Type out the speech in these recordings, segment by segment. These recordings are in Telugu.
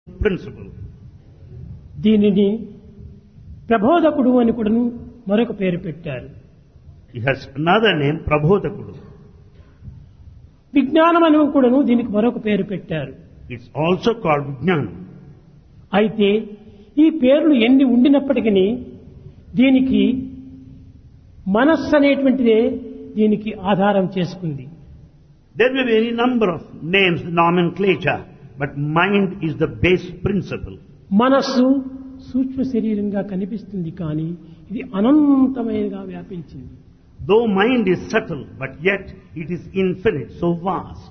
principle. దీనిని ప్రబోధకుడు అని కూడాను మరొక పేరు పెట్టారు. It has another name, Prabodhakudu. విజ్ఞానం అని కూడాను దీనికి మరొక పేరు పెట్టారు. It's also called Vijnana. అయితే ఈ పేర్లు ఎన్ని ఉండినప్పటికీ దీనికి మనస్సు అనేటువంటిదే దీనికి ఆధారం చేసుకుంది. There may be any number of names, nomenclature, but mind is the base principle. మనస్సు సూక్ష్మ శరీరంగా కనిపిస్తుంది కానీ ఇది అనంతమైనగా వ్యాపించింది. Though mind is subtle, but yet it is infinite, so vast.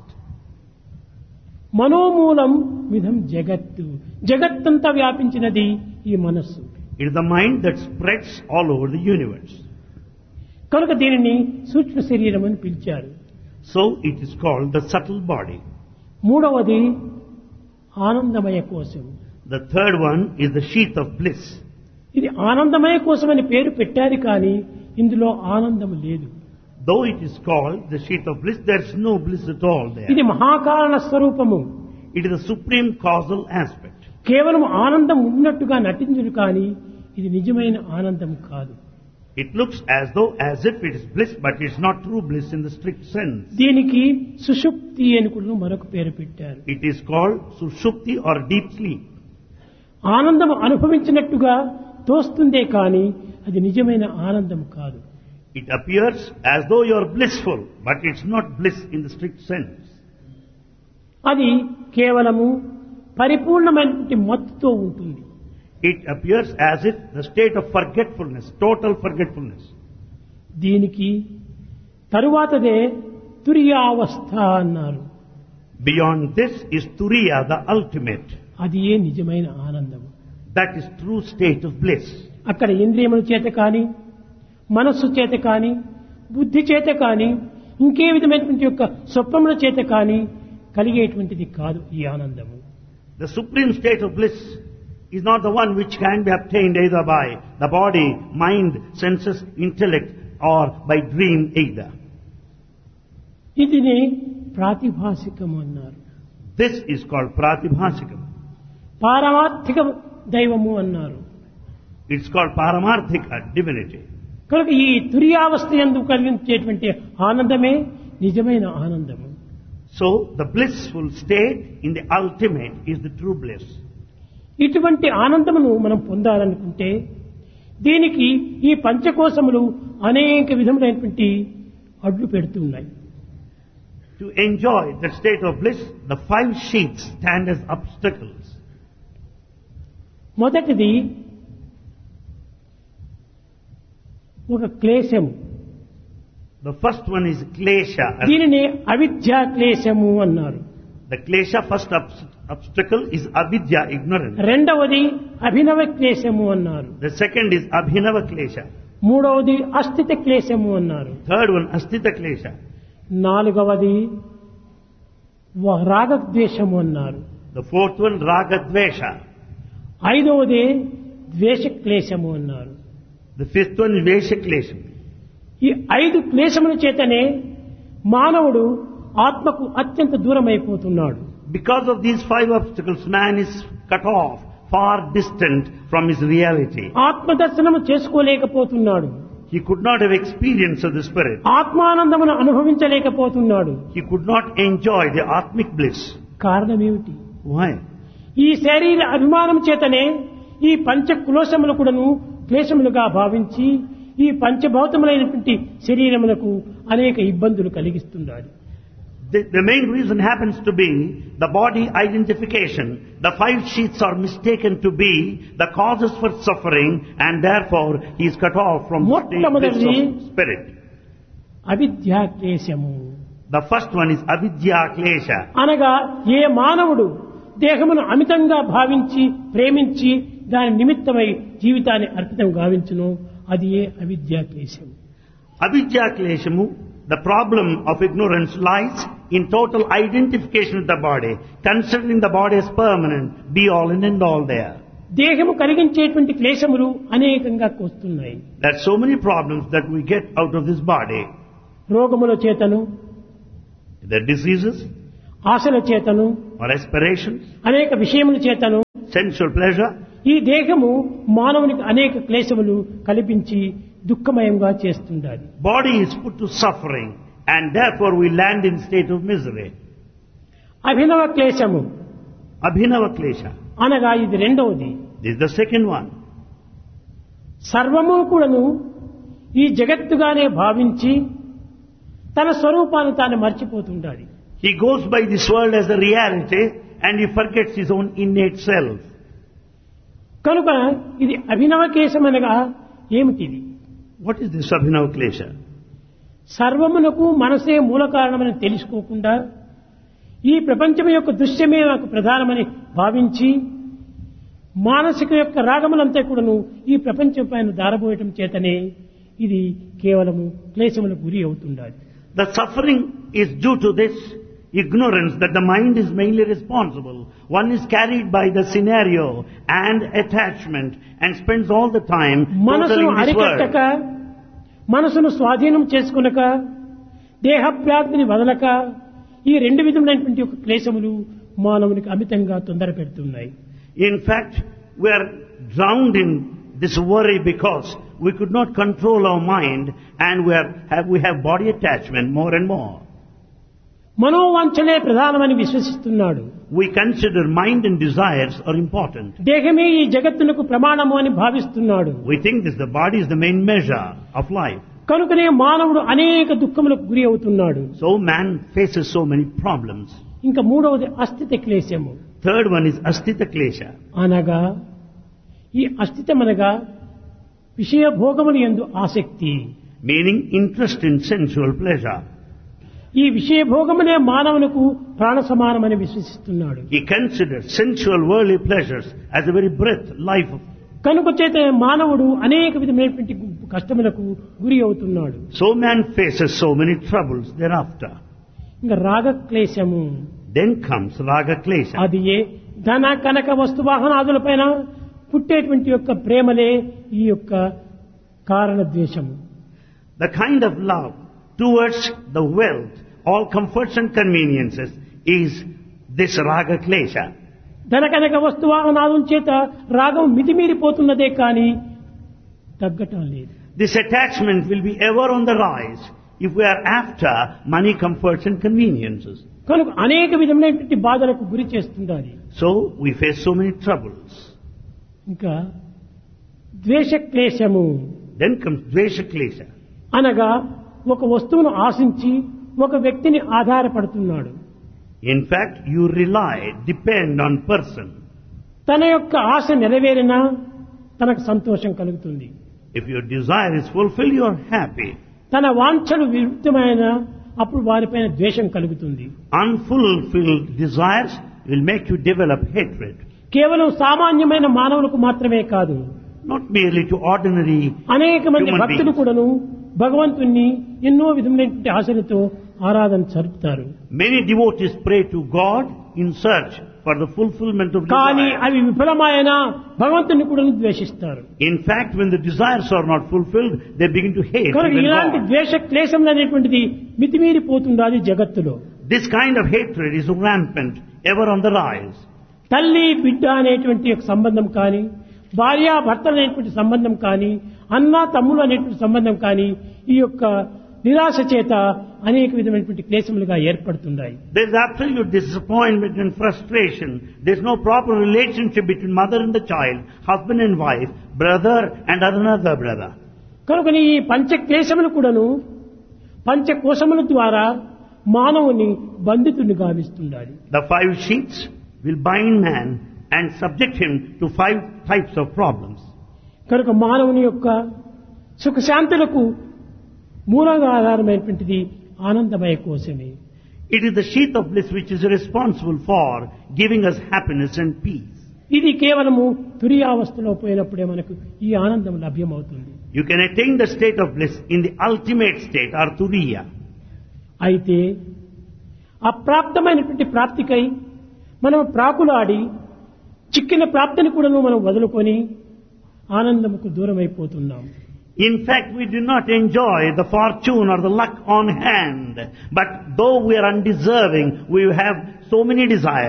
మనోమూలం విధం జగత్తు, జగత్తంతా వ్యాపించినది ఈ మనస్సు. It is the mind that spreads all over the universe. కనుక దీనిని సూక్ష్మ శరీరం అని పిలిచారు. So it is called the subtle body. మూడవది ఆనందమయ కోశం. The third one is the sheath of bliss. ఇది ఆనందమయ కోశం అని పేరు పెట్టారు కానీ ఇందులో ఆనందం లేదు. Though it is called the sheath of bliss, there is no bliss at all there. ఇది మహాకారణ స్వరూపము. It is the supreme causal aspect. కేవలం ఆనందం ఉన్నట్టుగా నటించును కానీ ఇది నిజమైన ఆనందం కాదు. It looks as if it is bliss, but it's not true bliss in the strict sense. దీనికి సుషుప్తి అని కూడా మరొక పేరు పెట్టారు. It is called sushupti or deep sleep. ఆనందం అనుభవించినట్టుగా తోస్తుందే కానీ అది నిజమైన ఆనందం కాదు. It appears as though you are blissful, but it's not bliss in the strict sense. అది కేవలము పరిపూర్ణమైన మత్తుతో ఉంటుంది. It appears as if the state of forgetfulness, total forgetfulness. దీనికి తరువాతదే తురియావస్థ అన్నారు. Beyond this is turiya, the ultimate. అది ఏ నిజమైన ఆనందం. That is true state of bliss. అక్కడ ఇంద్రియముల చేత కానీ మనస్సు చేత కానీ బుద్ధి చేత కానీ ఇంకే విధమైనటువంటి యొక్క స్వప్నముల చేత కానీ కలిగేటువంటిది కాదు ఈ ఆనందము. The supreme state of bliss is not the one which can be obtained either by the body, mind, senses, intellect or by dream either. ఇదిని ప్రాతిభాసికము అన్నారు. This is called pratibhasikam. పారమార్థిక దైవము అన్నారు. It's called paramarthika, divinity. కనుక ఈ తురియావస్థ యందు కలిగించేటువంటి ఆనందమే నిజమైన ఆనందము. So the blissful state in the ultimate is the true bliss. ఇటువంటి ఆనందమును మనం పొందాలనుకుంటే దీనికి ఈ పంచకోశములు అనేక విధములైనటువంటి అడ్డు పెడుతున్నాయి. To enjoy that state of bliss, the five sheaths stand as obstacles. మొదటిది ఒక క్లేశము. The first one is klesha. దీనిని అవిద్యా క్లేశము అన్నారు. The klesha, first obstacle, is avidya, ignorance. రెండవది అభినవ క్లేశము అన్నారు. The second is abhinava klesha. మూడవది అస్థిత క్లేశము అన్నారు. Third one, astita klesha. నాలుగవది రాగద్వేషము అన్నారు. The fourth one, raga dvesha. ఐదవది ద్వేష క్లేశము అన్నారు. The fifth one is vesha klesha. ఈ ఐదు క్లేశముల చేతనే మానవుడు ఆత్మకు అత్యంత దూరం అయిపోతున్నాడు. Because of these five obstacles, man is cut off, far distant from his reality. ఆత్మదర్శనము చేసుకోలేకపోతున్నాడు. He could not have experience of the spirit. ఆత్మానందమును అనుభవించలేకపోతున్నాడు. He could not enjoy the atmic bliss. కారణమేమిటి? Why? ఈ శరీర అభిమానం చేతనే ఈ పంచ క్లేశములు కూడాను క్లేశములుగా భావించి ఈ పంచభౌతములైనటువంటి శరీరములకు అనేక ఇబ్బందులు కలిగిస్తున్నారు. The main reason happens to be the body identification. The five sheaths are mistaken to be the causes for suffering, and therefore he is cut off from the bliss of spirit. అవిద్యా క్లేశము. The first one is avidya klesha. అనగా ఏ మానవుడు దేహమును అమితంగా భావించి ప్రేమించి దాని నిమిత్తమై జీవితాన్ని అర్పితం గావించును అది ఏ అవిద్యా క్లేశము. Avidya kleshamu, the problem of ignorance lies in total identification with the body, considering the body as permanent, be all and end all there. దేహము కలిగించేటువంటి క్లేశములు అనేకంగా వస్తున్నాయి. There are so many problems that we get out of this body. రోగముల చేతను, The diseases, ఆశల చేతను, or aspirations, అనేక విషయముల చేతను sensual pleasure. ఈ దేహము మానవునికి అనేక క్లేశములు కల్పించి దుఃఖమయంగా చేస్తుండాలి. Body is put to suffering and therefore we land in state of misery. అభినవ క్లేశము Abhinava klesha. అనగా ఇది రెండవది. This is the second one. సర్వము కూడాను ఈ జగత్తుగానే భావించి తన స్వరూపాన్ని తాను మర్చిపోతుండాలి. He goes by this world as a reality and he forgets his own innate self. కనుక ఇది అభినవ క్లేశం అనగా ఏమిటిది? What is this Abhinava klesha? సర్వమునకు మనసే మూల కారణమని తెలుసుకోకుండా ఈ ప్రపంచం యొక్క దృశ్యమే నాకు ప్రధానమని భావించి మానసిక యొక్క రాగములంతా కూడాను ఈ ప్రపంచం పైన దారబోయటం చేతనే ఇది కేవలము క్లేశములకు గురి అవుతుండాలి. The suffering is due to this ignorance that the mind is mainly responsible. One is carried by the scenario and attachment and spends all the time మనసును totaling this అరికట్టక world. మనసును స్వాధీనం చేసుకునక దేహప్రాప్తిని వదలక ఈ రెండు విధములైనటువంటి యొక్క క్లేశములు మానవునికి అమితంగా తొందర పెడుతున్నాయి. In fact, we are drowned in this worry because we could not control our mind and we have body attachment more and more. మనోవాంఛనే ప్రధానమని విశ్వసిస్తున్నాడు. We consider mind and desires are important. దేహమే ఈ జగత్తునకు ప్రమాణము అని భావిస్తున్నాడు. We think this the body is the main measure of life. కనుకనే మానవుడు అనేక దుఃఖములకు గురి అవుతున్నాడు. So man faces so many problems. ఇంకా మూడవది అస్థిత క్లేశము. Third one is asthita klesha. అనగా ఈ అస్థితమనగా విషయ భోగములు యందు ఆసక్తి. Meaning interest in sensual pleasure. ఈ విషయ భోగమునే మానవునికి ప్రాణ సమానమని విశ్వసిస్తున్నాడు. He considers sensual worldly pleasures as the very breath, life of. కనుక చేత మానవుడు అనేక విధమైనటువంటి కష్టములకు గురి అవుతున్నాడు. So man faces so many troubles thereafter. ఇంకా రాగ క్లేశము. Then comes raga klesha. అది ఏ ధన కనక వస్తువాహనాదులపైన పుట్టేటువంటి యొక్క ప్రేమలే ఈ యొక్క కారణ ద్వేషము. The kind of love towards the wealth, all comforts and conveniences is this raga klesha. ధన కనక వస్తువాహనాదుల చేత రాగం మితిమీరిపోతున్నదే కానీ తగ్గటం లేదు. This attachment will be ever on the rise if we are after money, comforts and conveniences. కనుక అనేక విధమైనటువంటి బాధలకు గురి చేస్తుండాలి. So we face so many troubles. ఇంకా ద్వేష క్లేశము. Then comes dvesha klesha. అనగా ఒక వస్తువును ఆశించి ఒక వ్యక్తిని ఆధారపడుతున్నాడు. In fact, you rely, depend on person. తన యొక్క ఆశ నెరవేరినా తనకు సంతోషం కలుగుతుంది. If your desire is fulfilled, you are happy. తన వాంఛలు విరుద్ధమైన అప్పుడు వారిపైన ద్వేషం కలుగుతుంది. Unfulfilled desires will make you develop hatred. కేవలం సామాన్యమైన మానవులకు మాత్రమే కాదు, Not merely to ordinary అనేక మంది human భక్తులు beings. కూడాను భగవంతుణ్ణి ఎన్నో విధమైనటువంటి ఆశలతో ఆరాధన జరుపుతారు. Many devotees pray to God in search for the fulfillment of కానీ desire. అవి విఫలమైన భగవంతుని కూడా ద్వేషిస్తారు. In fact, when the desires are not fulfilled, they begin to hate కనుక even ఇలాంటి God. ద్వేష క్లేశములు అనేటువంటిది మితిమీరిపోతుండాలి జగత్తులో. This kind of hatred is rampant, ever on the rise. తల్లి బిడ్డ అనేటువంటి ఒక సంబంధం కానీ, భార్య భర్త అనేటువంటి సంబంధం కానీ, అన్న తమ్ముడు అనేటువంటి సంబంధం కానీ ఈ యొక్క నిరాశ చేత అనేక విధమైనటువంటి క్లేశములుగా ఏర్పడుతున్నాయి. There is absolute disappointment and frustration. There is no proper relationship between mother and the child, husband and wife, brother and another brother. కనుక ఈ పంచ క్లేశములు కూడాను పంచకోశముల ద్వారా మానవుని బంధితుని గావిస్తుండాలి. The 5 sheets will bind man and subject him to 5 types of problems. కనుక మానవుని యొక్క సుఖశాంతులకు మూలంగా ఆధారమైనటువంటిది ఆనందమయ కోశమే. It is the sheath of bliss which is responsible for giving us happiness and peace. ఇది కేవలము తురియావస్థలో పోయినప్పుడే మనకు ఈ ఆనందం లభ్యమవుతుంది. You can attain the state of bliss in the ultimate state, or turiya. అయితే అప్రాప్తమైనటువంటి ప్రాప్తికై మనం ప్రాకులాడి చిక్కిన ప్రాప్తిని కూడా మనం వదులుకొని ఆనందముకు దూరమైపోతున్నాం. In fact, we do not enjoy the fortune or the luck on hand. But though we are undeserving, we have so many desires.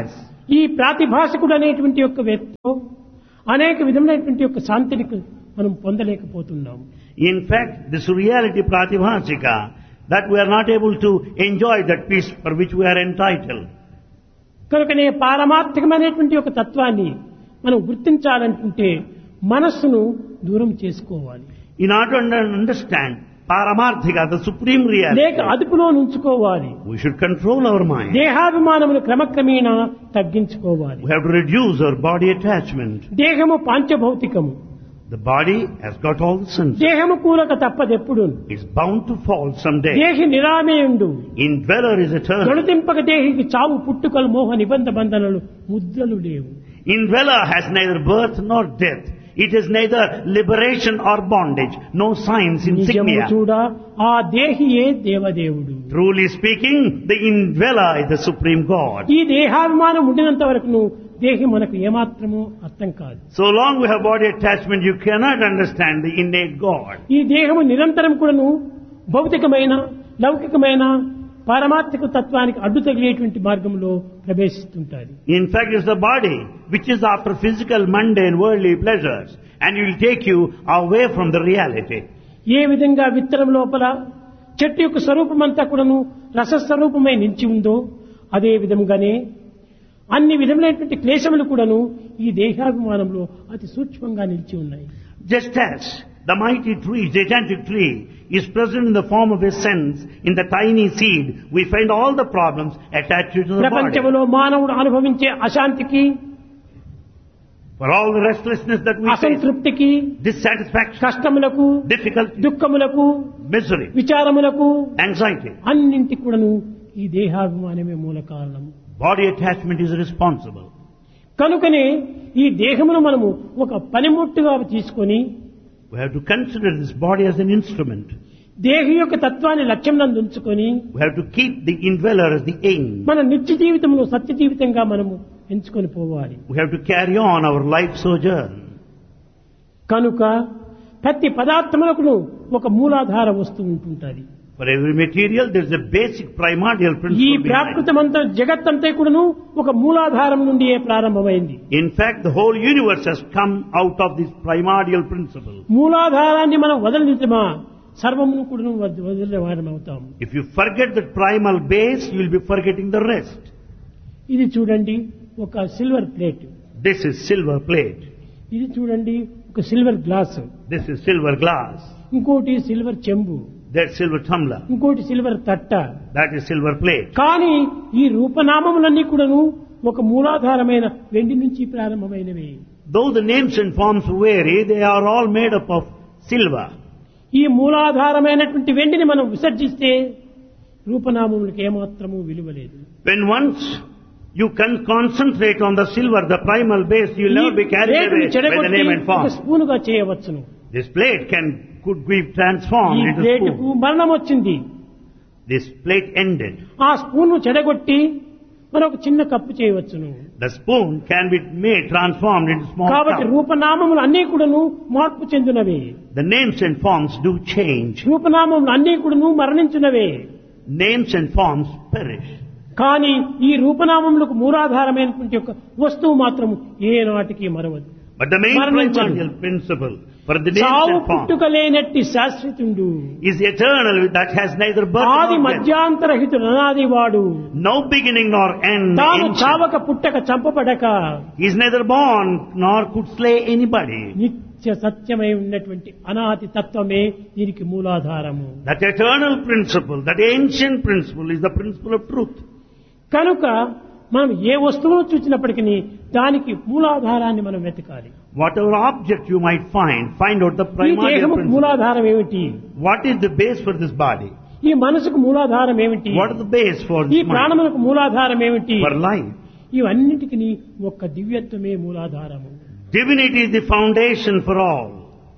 ఈ ప్రాతిభాషకుడు అనేటువంటి యొక్క వ్యక్తితో అనేక విధమైనటువంటి యొక్క శాంతిని మనం పొందలేకపోతున్నాం. In fact, this reality pratibhasika, that we are not able to enjoy that peace for which we are entitled. కనుకనే పారమార్థికమైనటువంటి యొక్క తత్వాన్ని మనం గుర్తించాలనుకుంటే మనస్సును దూరం చేసుకోవాలి. In order to understand Paramarthika, the supreme reality, లేక అదుపులో ఉంచుకోవాలి. we should control our mind. దేహాభిమానమును క్రమక్రమేణా తగ్గించుకోవాలి. We have to reduce our body attachment. దేహము పాంచభౌతికము. The body has got all the senses. దేహము కూలక తప్పదెప్పుడు. It's bound to fall someday. దేహి నిరామేయుండు. Indweller is eternal. గణతింపక దేహికి చావు పుట్టుకలు మోహ నిబంధ బంధనలు ముద్రలు లేవు. Indweller has neither birth nor death. It is neither liberation or bondage. No signs, insignia. చూడా ఆ దేహియే దేవదేవుడు. Truly speaking, the indweller is the supreme God. ఈ దేహాభిమానం ఉండినంత వరకు దేహి మనకు ఏమాత్రమూ అర్థం కాదు. So long we have body attachment, you cannot understand the innate God. ఈ దేహము నిరంతరం కూడాను భౌతికమైన లౌకికమైన పారమార్థిక తత్వానికి అడ్డు తగిలేటువంటి మార్గంలో ప్రవేశిస్తుంటారు. In fact, it's the body which is after physical, mundane, worldly pleasures, and it will take you away from the reality. ఏ విధంగా విత్తనం లోపల చెట్టు యొక్క స్వరూపం అంతా కూడాను రసస్వరూపమై నిలిచి ఉందో అదే విధంగానే అన్ని విధములైనటువంటి క్లేశములు కూడాను ఈ దేహాభిమానంలో అతి సూక్ష్మంగా నిలిచి ఉన్నాయి. Just as the mighty tree, gigantic tree, is present in the form of a sense in the tiny seed, we find all the problems attached to the body. ప్రపంచంలో మానవుడు అనుభవించే అశాంతికి, For all the restlessness that we face, అసంతృప్తికి, dissatisfaction, కష్టములకు, difficulty, దుఃఖములకు, misery, విచారములకు, anxiety, అన్నింటి కూడాను ఈ దేహాభిమానమే మూల కారణం. body attachment is responsible. కనుకనే ఈ దేహమును మనము ఒక పనిముట్టుగా తీసుకొని We have to consider this body as an instrument. దేహి యొక్క తత్వాన్ని లక్ష్యం నందు ఉంచుకొని We have to keep the indweller as the aim. మన నిత్య జీవితంలో సత్య జీవితంగా మనము ఎంచుకొని పోవాలి. We have to carry on our life sojourn. కనుక ప్రతి పదార్థములకు ఒక మూలాధార వస్తువు ఉంటుంటుంది. For every material there is a basic primordial ఈ principle behind it. ప్రాకృతమంతా జగత్తంతా కూడాను ఒక మూలాధారం నుండి ప్రారంభమైంది. In fact, the whole universe has come out of this primordial principle. మూలాధారాన్ని మనం వదిలితమా సర్వమును కూడాను వదిలే వారం అవుతాం. If you forget that primal base, you will be forgetting the rest. ఇది చూడండి ఒక silver plate. This is silver plate. ఇది చూడండి ఒక silver glass. This is silver glass. ఇంకోటి సిల్వర్ చెంబు. That's silver tumbler. ఇంకోటి సిల్వర్ తట్ట. That is silver plate. కానీ ఈ రూపనామములన్నీ కూడాను ఒక మూలాధారమైన వెండి నుంచి ప్రారంభమైనవి. Though the names and forms vary, they are all made up of silver. ఈ మూలాధారమైనటువంటి వెండిని మనం విసర్జిస్తే రూపనామములకు ఏమాత్రము విలువ లేదు. When once you can concentrate on the silver, the primal base, you will never be carried away by the name and ఒక form. స్పూనుగా చేయవచ్చును. This plate could be transformed ఈ into ప్లేటుకు spoon. మరణం వచ్చింది. This plate ended. ఆ స్పూన్ చెడగొట్టి మనం ఒక చిన్న కప్పు చేయవచ్చును. The spoon can be made transformed into small కాబట్టి cup. రూపనామములు అన్నీ కూడాను మార్పు చెందినవే. The names and forms do change. రూపనామములు అన్నీ కూడాను మరణించినవే. Names and forms perish. కానీ ఈ రూపనామములకు మూలాధారమైనటువంటి ఒక వస్తువు మాత్రం ఏనాటికి మరవదు. But the main primordial principle for the names చావు and forms పుట్టుక లేనట్టి శాశ్వతుడు, is eternal, that has neither birth ఆది nor death. మధ్యాంతరహితుడు అనాది వాడు, No beginning nor end. తాను ancient. చావక పుట్టక చంపబడక He is neither born nor could slay anybody. నిత్య సత్యమై ఉన్నటువంటి అనాది తత్వమే దీనికి మూలాధారము. That eternal principle, that ancient principle is the principle of truth. కనుక మనం ఏ వస్తువును చూసినప్పటికీ దానికి మూలాధారాన్ని మనం వెతకాలి. Whatever object you might find out the ఈ primordial దేహముకు principle. మూలాధారం ఏమిటి? What is the base for this body? ఈ మనసుకు మూలాధారం ఏమిటి? What is the base for ఈ this mind? ప్రాణములకు మూలాధారం ఏమిటి? For life. ఇవన్నిటికీ ఒక్క దివ్యత్వమే మూలాధారము. Divinity is the foundation for all.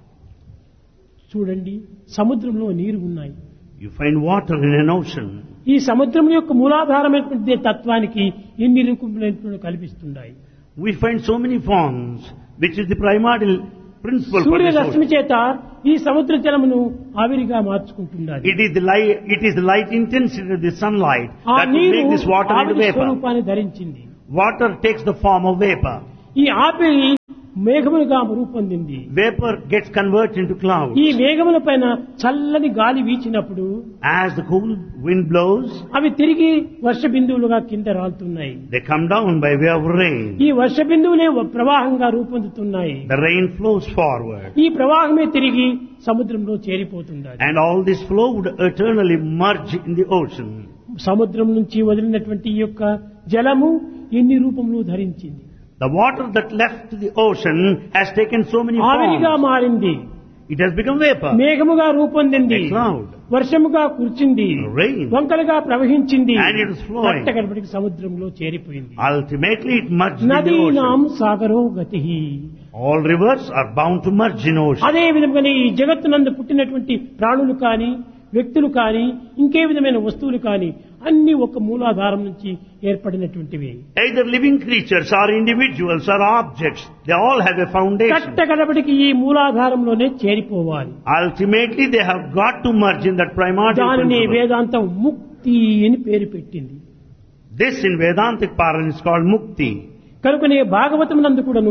చూడండి, సముద్రంలో నీరు ఉన్నాయి. You find water in an ocean. ఈ సముద్రం యొక్క మూలాధారమైనటువంటి తత్వానికి ఎన్ని రూపములైనటువంటి కల్పిస్తున్నాయి. We find so many forms, which is the primordial principle for this సూర్యరశ్మి ocean. చేత ఈ సముద్ర జలమును ఆవిరిగా మార్చుకుంటున్నారు. It is the light intensity of the sunlight ఆ that will నీరు make this water into ఆవిరి vapor. స్వరూపాన్ని ధరించింది. Water takes the form of vapor. ఈ apple మేఘములుగా రూపొందింది. Vapor gets converted into clouds. ఈ మేఘముల పైన చల్లని గాలి వీచినప్పుడు As the cool wind blows, అవి తిరిగి వర్ష బిందువులుగా కింద రాలుతున్నాయి. they come down by way of rain. ఈ వర్ష బిందువులే ప్రవాహంగా రూపొందుతున్నాయి. The rain flows forward. ఈ ప్రవాహమే తిరిగి సముద్రంలో చేరిపోతుంది. And all this flow would eternally merge in the ocean. సముద్రం నుంచి వదిలినటువంటి ఈ యొక్క జలము ఎన్ని రూపములు ధరించింది. The water that left the ocean has taken so many ఆవిరిగా forms. మారింది. It has become vapor. మేఘముగా రూపొందింది. A cloud. వర్షముగా కురిచింది. Rain. వంకలుగా ప్రవహించింది. And it is flowing. కట్టకడపటికి సముద్రంలో చేరిపోయింది. Ultimately it merged in the నదీనాం ocean. సాగరో గతిః. All rivers are bound to merge in ocean. అదే విధంగానే ఈ జగత్తునందు పుట్టినటువంటి ప్రాణులు కానీ వ్యక్తులు కానీ ఇంకే విధమైన వస్తువులు కానీ అన్ని ఒక మూలాధారం నుంచి ఏర్పడినటువంటివి. Either living creatures or individuals or objects, they all have a foundation. కట్టకడపటికి ఈ మూలాధారంలోనే చేరిపోవాలి. Ultimately they have got to merge in that primordial దానిని principle. వేదాంతం ముక్తి అని పేరు పెట్టింది. This in Vedantic parlance is called mukti. కనుకనే భాగవతం నందు కూడాను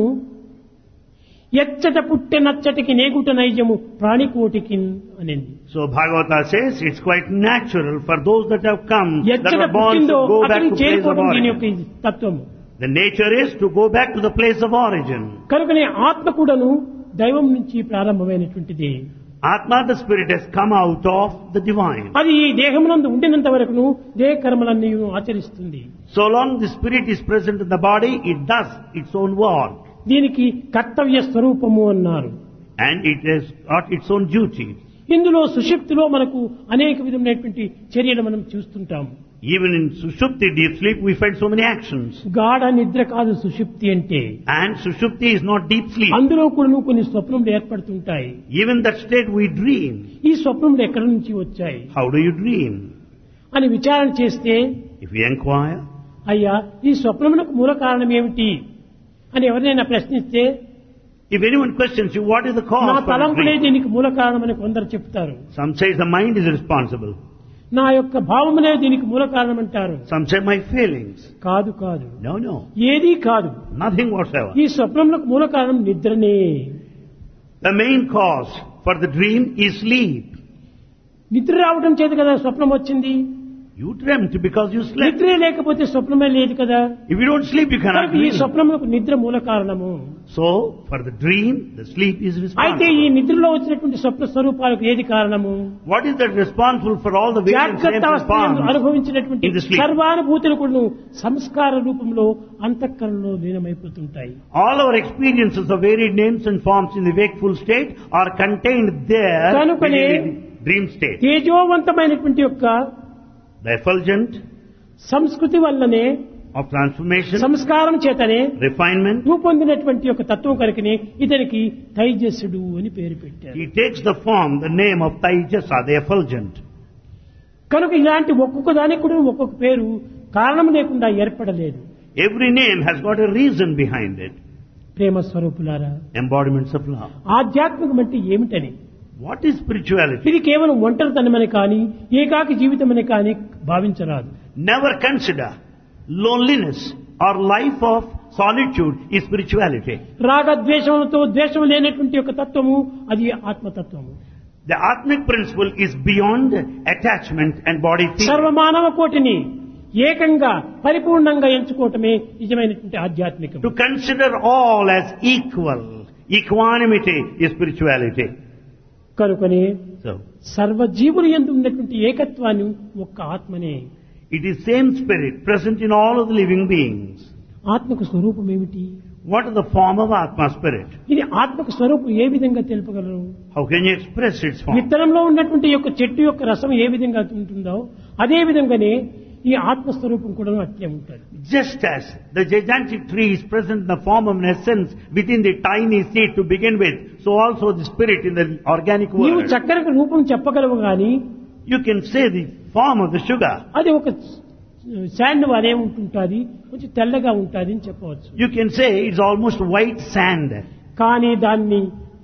ఎచ్చట పుట్టె నచ్చటికి నేగుట నైజము ప్రాణికోటికి అనింది. So Bhagavata says it's quite natural for those that have come, that ఎచ్చట are born, to పుట్టిందో go back అక్కడికి to place of చేరిపోవడం దీని యొక్క origin. తత్వము. The nature is to go back to the place of origin. కనుకనే ఆత్మ కూడాను దైవం నుంచి ప్రారంభమైనటువంటిది. Atma, the spirit, has come out of the divine. అది ఈ దేహమునందు ఉండినంత వరకును దేహ కర్మలన్నీ ఆచరిస్తుంది. So long the spirit is present in the body, it does its own work. దీనికి కర్తవ్య స్వరూపము అన్నారు. And it has got its own duty. ఇందులో సుషుప్తిలో మనకు అనేక విధమైనటువంటి చర్యలు మనం చూస్తుంటాము. Even in Sushupti, deep sleep, we find so many actions. గాఢ నిద్ర కాదు సుషుప్తి అంటే. And Sushupti is not deep sleep. అందులో కూడా కొన్ని స్వప్నములు ఏర్పడుతుంటాయి. Even that state we dream. ఈ స్వప్నములు ఎక్కడి నుంచి వచ్చాయి How do you dream? అని విచారణ చేస్తే, If we inquire, అయ్యా ఈ స్వప్నమునకు మూల కారణం ఏమిటి అని ఎవరైనా ప్రశ్నిస్తే, if anyone questions you, what is the నా cause for the తలంపులే dream? దీనికి మూల కారణమని కొందరు చెప్తారు. Some say the mind is responsible. నా యొక్క భావములే దీనికి మూల కారణం అంటారు. Some say my feelings. కాదు కాదు, No, no. ఏదీ కాదు. Nothing whatsoever. ఈ స్వప్నములకు మూల కారణం నిద్రనే. The main cause for the dream is sleep. నిద్ర రావడం చేత కదా స్వప్నం వచ్చింది. You dreamt because you slept. నిద్రే లేకపోతే స్వప్నమే లేదు కదా. If you don't sleep, you cannot కనుక ఈ dream. స్వప్నములకు నిద్ర మూల కారణము. So, for the dream, the sleep is అయితే ఈ responsible. నిద్రలో వచ్చినటువంటి స్వప్న స్వరూపాలకు ఏది కారణము? What is that responsible for all the various జాగ్రత్త names and అవస్థయందు forms? అనుభవించినటువంటి in the sleep. సర్వానుభూతులు కూడా సంస్కార రూపంలో అంతఃకరణలో లీనమైపోతుంటాయి. All our experiences of varied names and forms in the wakeful state are contained there కనుకనే in the dream state. తేజోవంతమైనటువంటి యొక్క The effulgent సంస్కృతి వల్లనే of transformation, సంస్కారం చేతనే refinement, రూపొందినటువంటి యొక్క తత్వం కనుకనే ఇతనికి తైజస్సుడు అని పేరు పెట్టారు. he takes the form, the name of Taijasa, the effulgent. కనుక ఇలాంటి ఒక్కొక్క దానికి కూడా ఒక్కొక్క పేరు కారణం లేకుండా ఏర్పడలేదు. Every name has got a reason behind it. ప్రేమ స్వరూపులారా, Embodiments of love. ఆధ్యాత్మికం అంటే ఏమిటని, What is spirituality? ఇది కేవలం ఒంటరితనమని కానీ ఏకాకి జీవితమని కానీ భావించరాదు. Never consider loneliness or life of solitude is spirituality. రాగద్వేషములతో ద్వేషం లేనటువంటి యొక్క తత్వము అది ఆత్మతత్వము. The Atmic principle is beyond attachment and body feeling. సర్వమానవ కోటిని ఏకంగా పరిపూర్ణంగా ఎంచుకోవటమే నిజమైనటువంటి ఆధ్యాత్మికం. To consider all as equal, equanimity is spirituality. కనుకనే So, సర్వజీవులు యందు ఉన్నటువంటి ఏకత్వాన్ని ఒక్క ఆత్మనే. it is same spirit present in all of the living beings. ఆత్మకు స్వరూపం ఏమిటి? What is the form of Atma spirit? ఇది ఆత్మకు స్వరూపం ఏ విధంగా తెలుపగలరు? How can you express its form? విత్తనంలో ఉన్నటువంటి యొక్క చెట్టు యొక్క రసం ఏ విధంగా ఉంటుందో అదే విధంగానే ఈ ఆత్మస్వరూపం కూడా అట్లే ఉంటుంది. Just as the gigantic tree is present in the form of an essence within the tiny seed to begin with, so also the spirit in the organic నీవు world. చక్కెరకు రూపం చెప్పగలవు గాని You can say the form of the sugar. అది ఒక శాండ్ అదే ఉంటుంటుంది, కొంచెం తెల్లగా ఉంటుంది అని చెప్పవచ్చు. You can say it's almost white sand. కానీ దాన్ని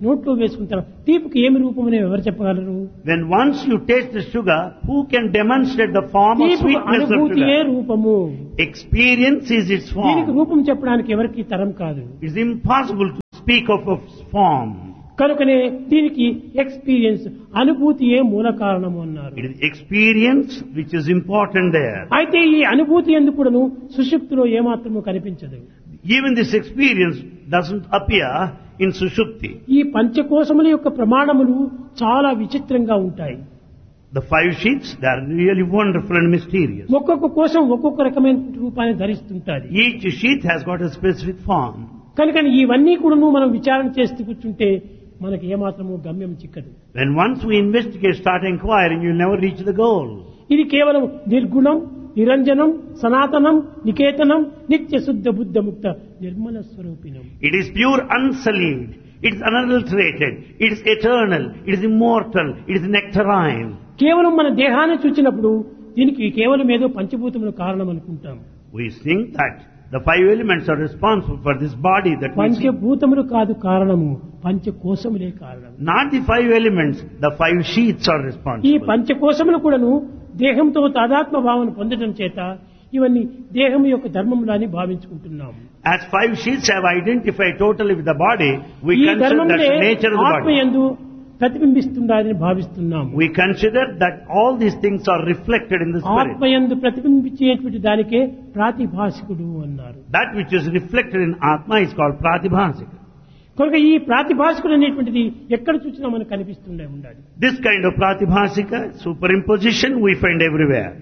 నోట్లో వేసుకుంటారు. తీపికి ఏమి రూపమని ఎవరు చెప్పగలరు? When once you taste the sugar, who can demonstrate the form of తీపికి sweetness of అనుభూతియే sugar? రూపము. Experience is its దీనికి form. రూపం చెప్పడానికి ఎవరికి తరం కాదు. It's impossible to speak of a form. కనుకనే దీనికి ఎక్స్పీరియన్స్ అనుభూతియే మూల కారణము అన్నారు. It is experience which is important there. అయితే ఈ అనుభూతి ఎందుకు కూడాను సుషుప్తిలో ఏమాత్రము కనిపించదు. Even this experience doesn't appear in Sushupti. ఈ పంచకోశముల యొక్క ప్రమాణములు చాలా విచిత్రంగా ఉంటాయి. The 5 sheets, they are really wonderful and mysterious. ఒక్కొక్క కోశం ఒక్కొక్క రకమైన రూపాన్ని ధరిస్తుంటాది. Each sheet has got a specific form. కనుక ఇవన్నీ కూడాను మనం విచారణ చేస్తూ కూర్చుంటే మనకి ఏమాత్రము గమ్యం చిక్కదు. When once we investigate, start inquiring, you'll never reach the goal. ఇది కేవలం నిర్గుణం, నిరంజనం, సనాతనం, నికేతనం, నిత్య శుద్ధ బుద్ధ ముక్త Nirmala స్వరూపిణం. It is pure, unsullied. It is unadulterated. It is eternal. It is immortal. It is nectarine. కేవలం మన దేహాన్ని చూచినప్పుడు దీనికి కేవలం ఏదో పంచభూతముల కారణం అనుకుంటాం. We think that the 5 elements are responsible for this body that we see. పంచభూతములు కాదు కారణము, పంచకోశములే కారణం. Not the 5 elements, the 5 sheets are ఈ responsible. పంచకోశములు కూడాను దేహంతో తాదాత్మ భావన పొందడం చేత ఇవన్నీ దేహం యొక్క ధర్మములని భావించుకుంటున్నాము. As 5 sheets have identified totally with the body, we ఈ consider ధర్మములే that's the nature of the ఆత్మ body. యందు ప్రతిబింబిస్తుందని భావిస్తున్నాము. We consider that all these things are reflected in the spirit. ఆత్మ యందు ప్రతిబింబించేటువంటి దానికే ప్రాతిభాసికుడు అన్నారు. That which is reflected in Atma is called Pratibhasika. కనుక ఈ ప్రాతిభాసికుడు అనేటువంటిది ఎక్కడ చూసినా మనకు కనిపిస్తుండే ఉండాలి. This kind of Pratibhasika, superimposition, we find everywhere.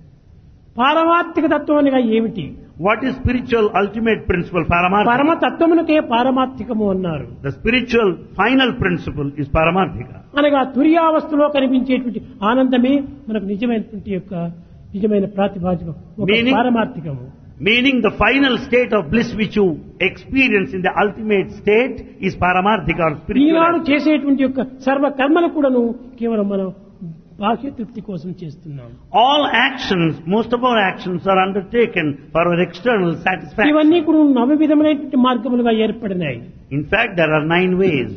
పారమార్థిక తత్వం అనగా ఏమిటి? What is spiritual ultimate principle, Paramarthika? పరమతత్వమునకే పారమార్థికము అన్నారు. The spiritual final principle is Paramarthika. అనగా తుర్యావస్థలో కనిపించేటువంటి ఆనందమే మనకు నిజమైన ప్రాతిభాసికం, ఒక Meaning- పారమార్థికము. Meaning the final state of bliss which you experience in the ultimate state is Paramarthika or Eenadu spiritual. చేసేటువంటి యొక్క సర్వ కర్మలు కూడాను కేవలం మనం బాహ్య తృప్తి కోసం చేస్తున్నాం. All actions, most of our actions are undertaken for our external satisfaction. ఇవన్నీ కూడా నవ విధమైనటువంటి మార్గములుగా ఏర్పడినాయి. In fact, there are 9 ways.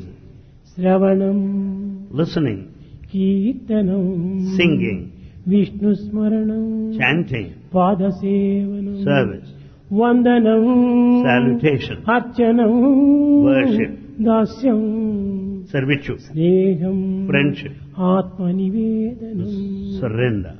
శ్రవణం, Listening, కీర్తనం, singing, విష్ణు స్మరణం, chanting, పాదసేవనం, service, వందనం, salutation, అర్చనం, worship, దాస్యం, servitude, స్నేహం, friendship, ఆత్మ నివేదనం. surrender.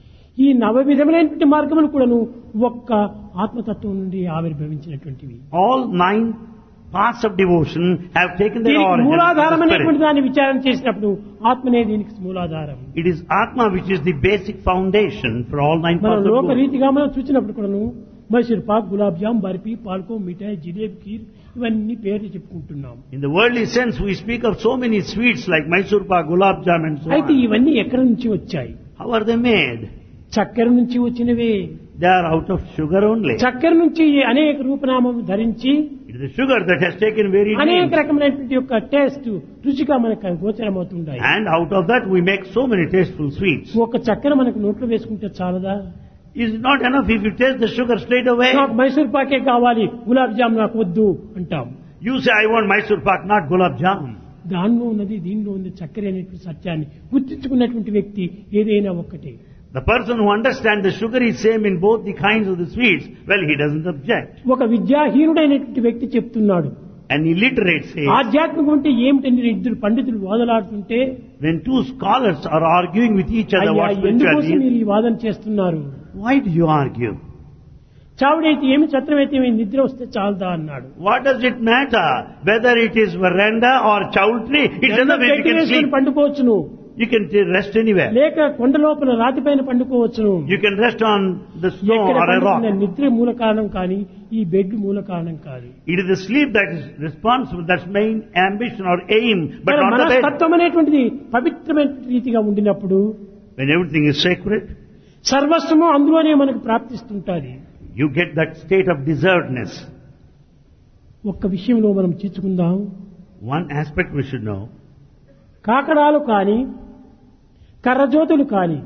ఈ నవ విధములైనటువంటి మార్గములు కూడాను ఒక్క ఆత్మతత్వం నుండి ఆవిర్భవించినటువంటివి. All 9 paths of devotion have taken their దీనికి origin మూలాధారం from the అనేటువంటి spirit. దాన్ని విచారణ చేసినప్పుడు ఆత్మనే దీనికి మూలాధారం. It is Atma which is the basic foundation for all 9 మన paths of లోక devotion. రీతిగా మనం చూసినప్పుడు కూడాను మైసూర్ పాక్, గులాబ్ జామ్, బర్ఫీ, పాల్కో, మిఠాయి, జిలేబీ, ఖీర్ ఇవన్నీ పేర్లు చెప్పుకుంటున్నాం. In the worldly sense, we speak of so many sweets like Mysore pak, gulab jam and so అయితే on. ఇవన్నీ ఎక్కడి నుంచి వచ్చాయి? How are they made? చక్కెర నుంచి వచ్చినవే. They are out of sugar only. చక్కెర నుంచి అనేక రూపనామం ధరించి It is the sugar that has taken varied అనేక names. రకమైనటువంటి యొక్క టేస్ట్ రుచిగా మనకు గోచరమవుతుంటాయి. And out of that we make so many tasteful sweets. ఒక చక్కెర మనకు నోట్లో వేసుకుంటే చాలదా? Is it not enough if you taste the sugar straight away? నాకు మైసూర్ పాకే కావాలి, గులాబ్ జామ్ నాకు వద్దు అంటాం. You say, I want Mysore pak, not gulab jam. దానిలో ఉన్నది దీనిలో ఉంది చక్కెర అనేటువంటి సత్యాన్ని గుర్తించుకున్నటువంటి వ్యక్తి ఏదైనా ఒక్కటే. The person who understands the sugar is same in both the kinds of the sweets, well, he doesn't object. ఒక విద్యాహీనుడైనటువంటి వ్యక్తి చెప్తున్నాడు, An illiterate says, ఆధ్యాత్మికం అంటే ఏమిటని ఇద్దరు పండితులు వాదలాడుతుంటే, when 2 scholars are arguing with each other అయ్యా what ఎందుకోసం spirituality మీరు is, ఈ వాదన చేస్తున్నారు? why do you argue? చావుడైతే ఏమి, ఛత్రమైతే ఏమి, నిద్ర వస్తే చాలదా అన్నాడు. What does it matter whether it is veranda or chowdhury? It's enough if you పెట్టి can వేసుకుని sleep. పండుకోవచ్చును, You can rest anywhere. లేక కొండ లోపల రాతిపైన పండుకోవచ్చును. You can rest on the snow ఎక్కడ or a rock. పండుకున్న నిద్ర మూల కారణం కానీ ఈ బెడ్ మూల కారణం కాదు. It is the sleep that is responsible, that's main ambition or aim, but మన not the bed. మనస్తత్వం అనేటువంటిది పవిత్రమైన రీతిగా ఉండినప్పుడు When everything is sacred, సర్వస్వము అందులోనే మనకు ప్రాప్తిస్తుంటాది. you get that state of deservedness. ఒక్క విషయంలో మనం చీచుకుందాం. One aspect we should know, కాకడాలు కాని, కర్రజ్యోతులు కాని,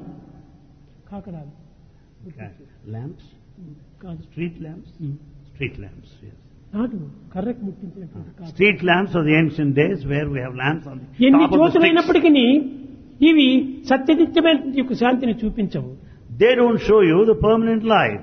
కాకడాలు lamps, కాదు, street lamps, street lamps, yes. నాటు కర్రకు ముట్టించినటువంటి కాదు. Street lamps of the ancient days, where we have lamps on the ఎన్ని top of the sticks. జ్యోతులైనప్పటికీ ఇవి సత్యనిత్యమైన యొక్క శాంతిని చూపించవు. They don't show you the permanent light.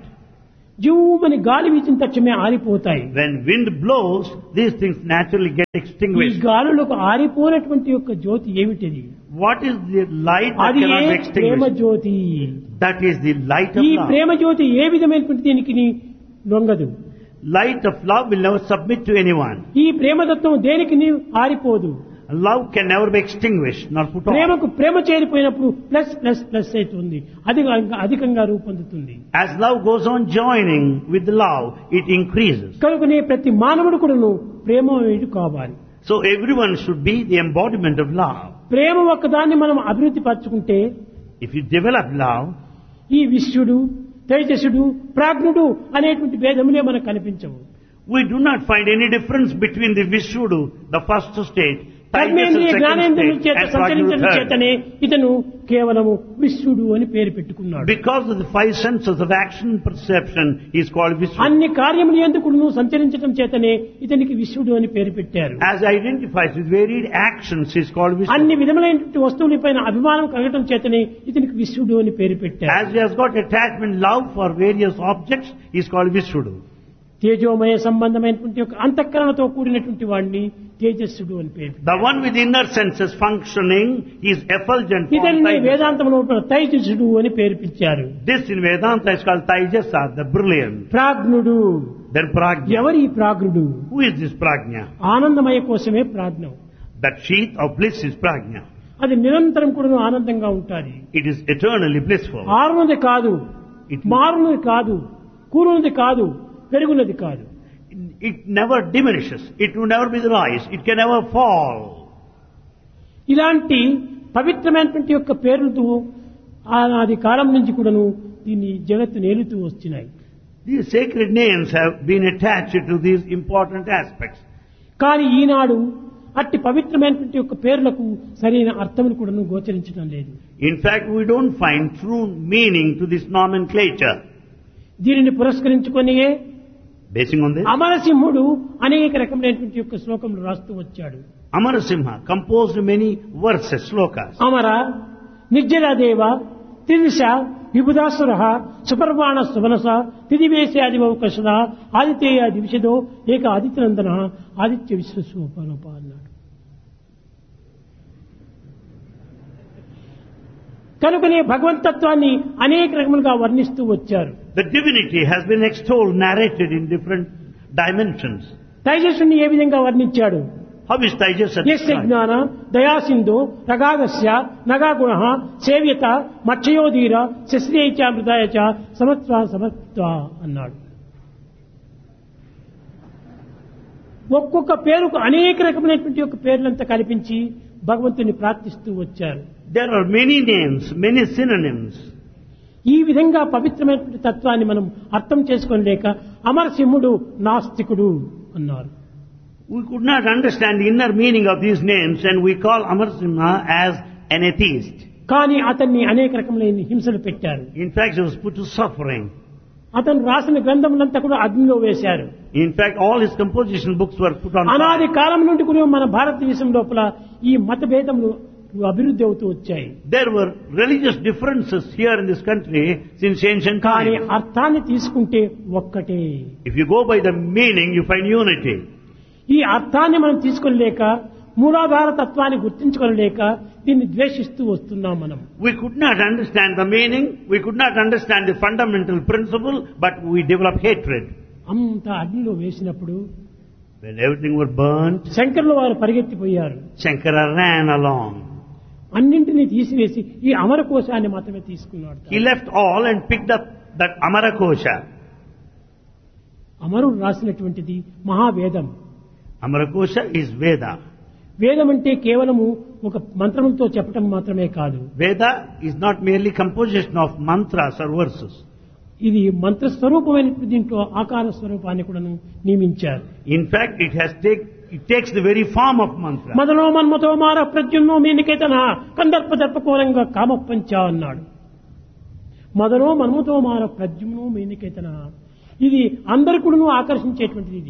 జీవమని గాలి వీచిన తక్షణమే ఆరిపోతాయి. When wind blows, these things naturally get ఈ extinguished. గాలులకు ఆరిపోయినటువంటి యొక్క జ్యోతి ఏమిటిది? What is the light that అది cannot be Prema extinguished? Jyothi. That is the light of ఈ love. ప్రేమ జ్యోతి ఏ విధమైనటువంటి దీనికి లొంగదు. Light of love will never submit to anyone. ఈ ప్రేమతత్వం దేనికి ఆరిపోదు. Love can never be extinguished nor put off. ప్రేమకు ప్రేమ చేరిపోయినప్పుడు ప్లస్ ప్లస్ ప్లస్ అవుతుంది, అది అధికంగా రూపొందుతుంది. As love goes on joining with love, it increases. కనుకనే ప్రతి మానవుడు కూడాను ప్రేమమయుడు కావాలి. So everyone should be the embodiment of love. ప్రేమ ఒక్కదాన్ని మనం అభివృద్ధి పరచుకుంటే If you develop love, ఈ విశ్వడు, తేజస్సుడు, ప్రాజ్ఞుడు అనేటువంటి భేదములే మనకు కనిపించవు. we do not find any difference between the Vishuddhu, the first state, Tejas, కర్మేంద్రియ the second జ్ఞానేంద్రియుల state, చేత and Prajna, సంచరించడం the third. చేతనే ఇతను కేవలము విశ్వడు అని పేరు పెట్టుకున్నాడు. Because of the five senses of action and perception, he is called Vishuddhu. అన్ని కార్యములు ఎందుకు సంచరించడం చేతనే ఇతనికి విశ్వడు అని పేరు పెట్టారు. As identifies with varied actions, he is called Vishuddhu. అన్ని విధములైనటువంటి వస్తువులపైన అభిమానం కలగటం చేతనే ఇతనికి విశ్వడు అని పేరు పెట్టారు. As he has got attachment, love for various objects, he is called Vishuddhu. తేజోమయ సంబంధమైనటువంటి ఒక అంతఃకరణతో కూడినటువంటి వాడిని తేజస్సుడు అని పేరు. The one with inner senses functioning, he is effulgent. form, ఇతన్ని Tejas. వేదాంతంలో తైజసుడు అని పేరు పిలిచారు. This in Vedanta is called Taijasa, the brilliant. ప్రాజ్ఞుడు. Then Prajna. ఎవరి ఈ ప్రాజ్ఞుడు? Who is this Prajna? ఆనందమయ కోసమే ప్రాజ్ఞం. That sheath of bliss is Prajna. అది నిరంతరం కూడా ఆనందంగా ఉంటుంది. It is eternally blissful. ఆరునది కాదు, మారునది కాదు, కూరునది కాదు, పెరుగునది కాదు. It never diminishes. It will never be the rise. It can never fall. ఇలాంటి పవిత్రమైనటువంటి యొక్క పేర్లతో ఆనాది కాలం నుంచి కూడాను దీన్ని జగత్తు నేలుతూ వస్తున్నాయి. These sacred names have been attached to these important aspects. కానీ ఈనాడు అట్టి పవిత్రమైనటువంటి యొక్క పేర్లకు సరైన అర్థములు కూడాను గోచరించడం లేదు. In fact, we don't find true meaning to this nomenclature. దీనిని పురస్కరించుకొనియే Basing on this, అమరసింహుడు అనేక రకమైనటువంటి యొక్క శ్లోకములు రాస్తూ వచ్చాడు. Amarasimha composed many verses, slokas. అమర, నిర్జలదేవ, త్రిదిశ, విబుధాసుర, సుపర్వాణ సుమనస, తిదివేశాదివకషద, ఆదిత్యేయ దివిషదో, ఏక ఆదిత్యనందన, ఆదిత్య విశ్వస్వరూప అన్నాడు. కనుకనే భగవంతత్వాన్ని అనేక రకములుగా వర్ణిస్తూ వచ్చారు. The divinity has been extolled, narrated in different dimensions. తైజస్సుని ఏ విధంగా వర్ణించాడు? How is Taijasa యస్య described? జ్ఞాన దయాసింధు రగాగస్య నగాగుణ సేవ్యత మక్షయోధీర శస్త్రియచ మృదాయచ సమత్వ సమత్వ అన్నాడు. ఒక్కొక్క పేరుకు అనేక రకమైనటువంటి యొక్క పేర్లంతా కల్పించి భగవంతుని ప్రార్థిస్తూ వచ్చారు. There are many names, many synonyms. ఈ విధంగా పవిత్రమైనటువంటి తత్వాన్ని మనం అర్థం చేసుకోలేక అమరసింహుడు నాస్తికుడు అన్నారు. We could not understand the inner meaning of these names, and we call Amarsimha as an atheist. కానీ అతన్ని అనేక రకములైన హింసలు పెట్టారు. In fact, he was put to suffering. అతను రాసిన గ్రంథములంతా కూడా అగ్నిలో వేశారు. In fact, all his composition books were put on అనాది fire. కాలం నుండి కూడా మన భారతదేశం లోపల ఈ మతభేదములు అభివృద్ధి అవుతూ వచ్చాయి. There were religious differences here in this country since ancient కానీ times. అర్థాన్ని తీసుకుంటే ఒక్కటే. If you go by the meaning, you find unity. ఈ అర్థాన్ని మనం తీసుకోలేక మూలాధార తత్వాన్ని గుర్తించుకోలేక దీన్ని ద్వేషిస్తూ వస్తున్నాం మనం. We could not understand the meaning, we could not understand the fundamental principle, but we develop hatred. అంత అగ్నిలో వేసినప్పుడు When everything was burnt, శంకరుల వారు పరిగెత్తిపోయారు. Shankara ran along. అన్నింటినీ తీసివేసి ఈ అమరకోశాన్ని మాత్రమే తీసుకున్నాడు. He left all and picked up that Amarakosha. అమరుడు రాసినటువంటిది మహావేదం. Amarakosha is Veda. వేదం అంటే కేవలము ఒక మంత్రములతో చెప్పటం మాత్రమే కాదు. Veda is not merely composition of mantras or verses. ఇది మంత్ర స్వరూపమైన దీంట్లో ఆకార స్వరూపాన్ని కూడా నియమించారు. In fact, it takes the very form of mantra. మదనో మన్మతో మార ప్రద్యుమ్నో మీనికేతన కందర్ప దర్పకోరంగా కామపంచ అన్నాడు. మదనో మన్మతో మార ప్రద్యుమ్నో మీనికేతన, ఇది అందరు కూడా ఆకర్షించేటువంటిది. ఇది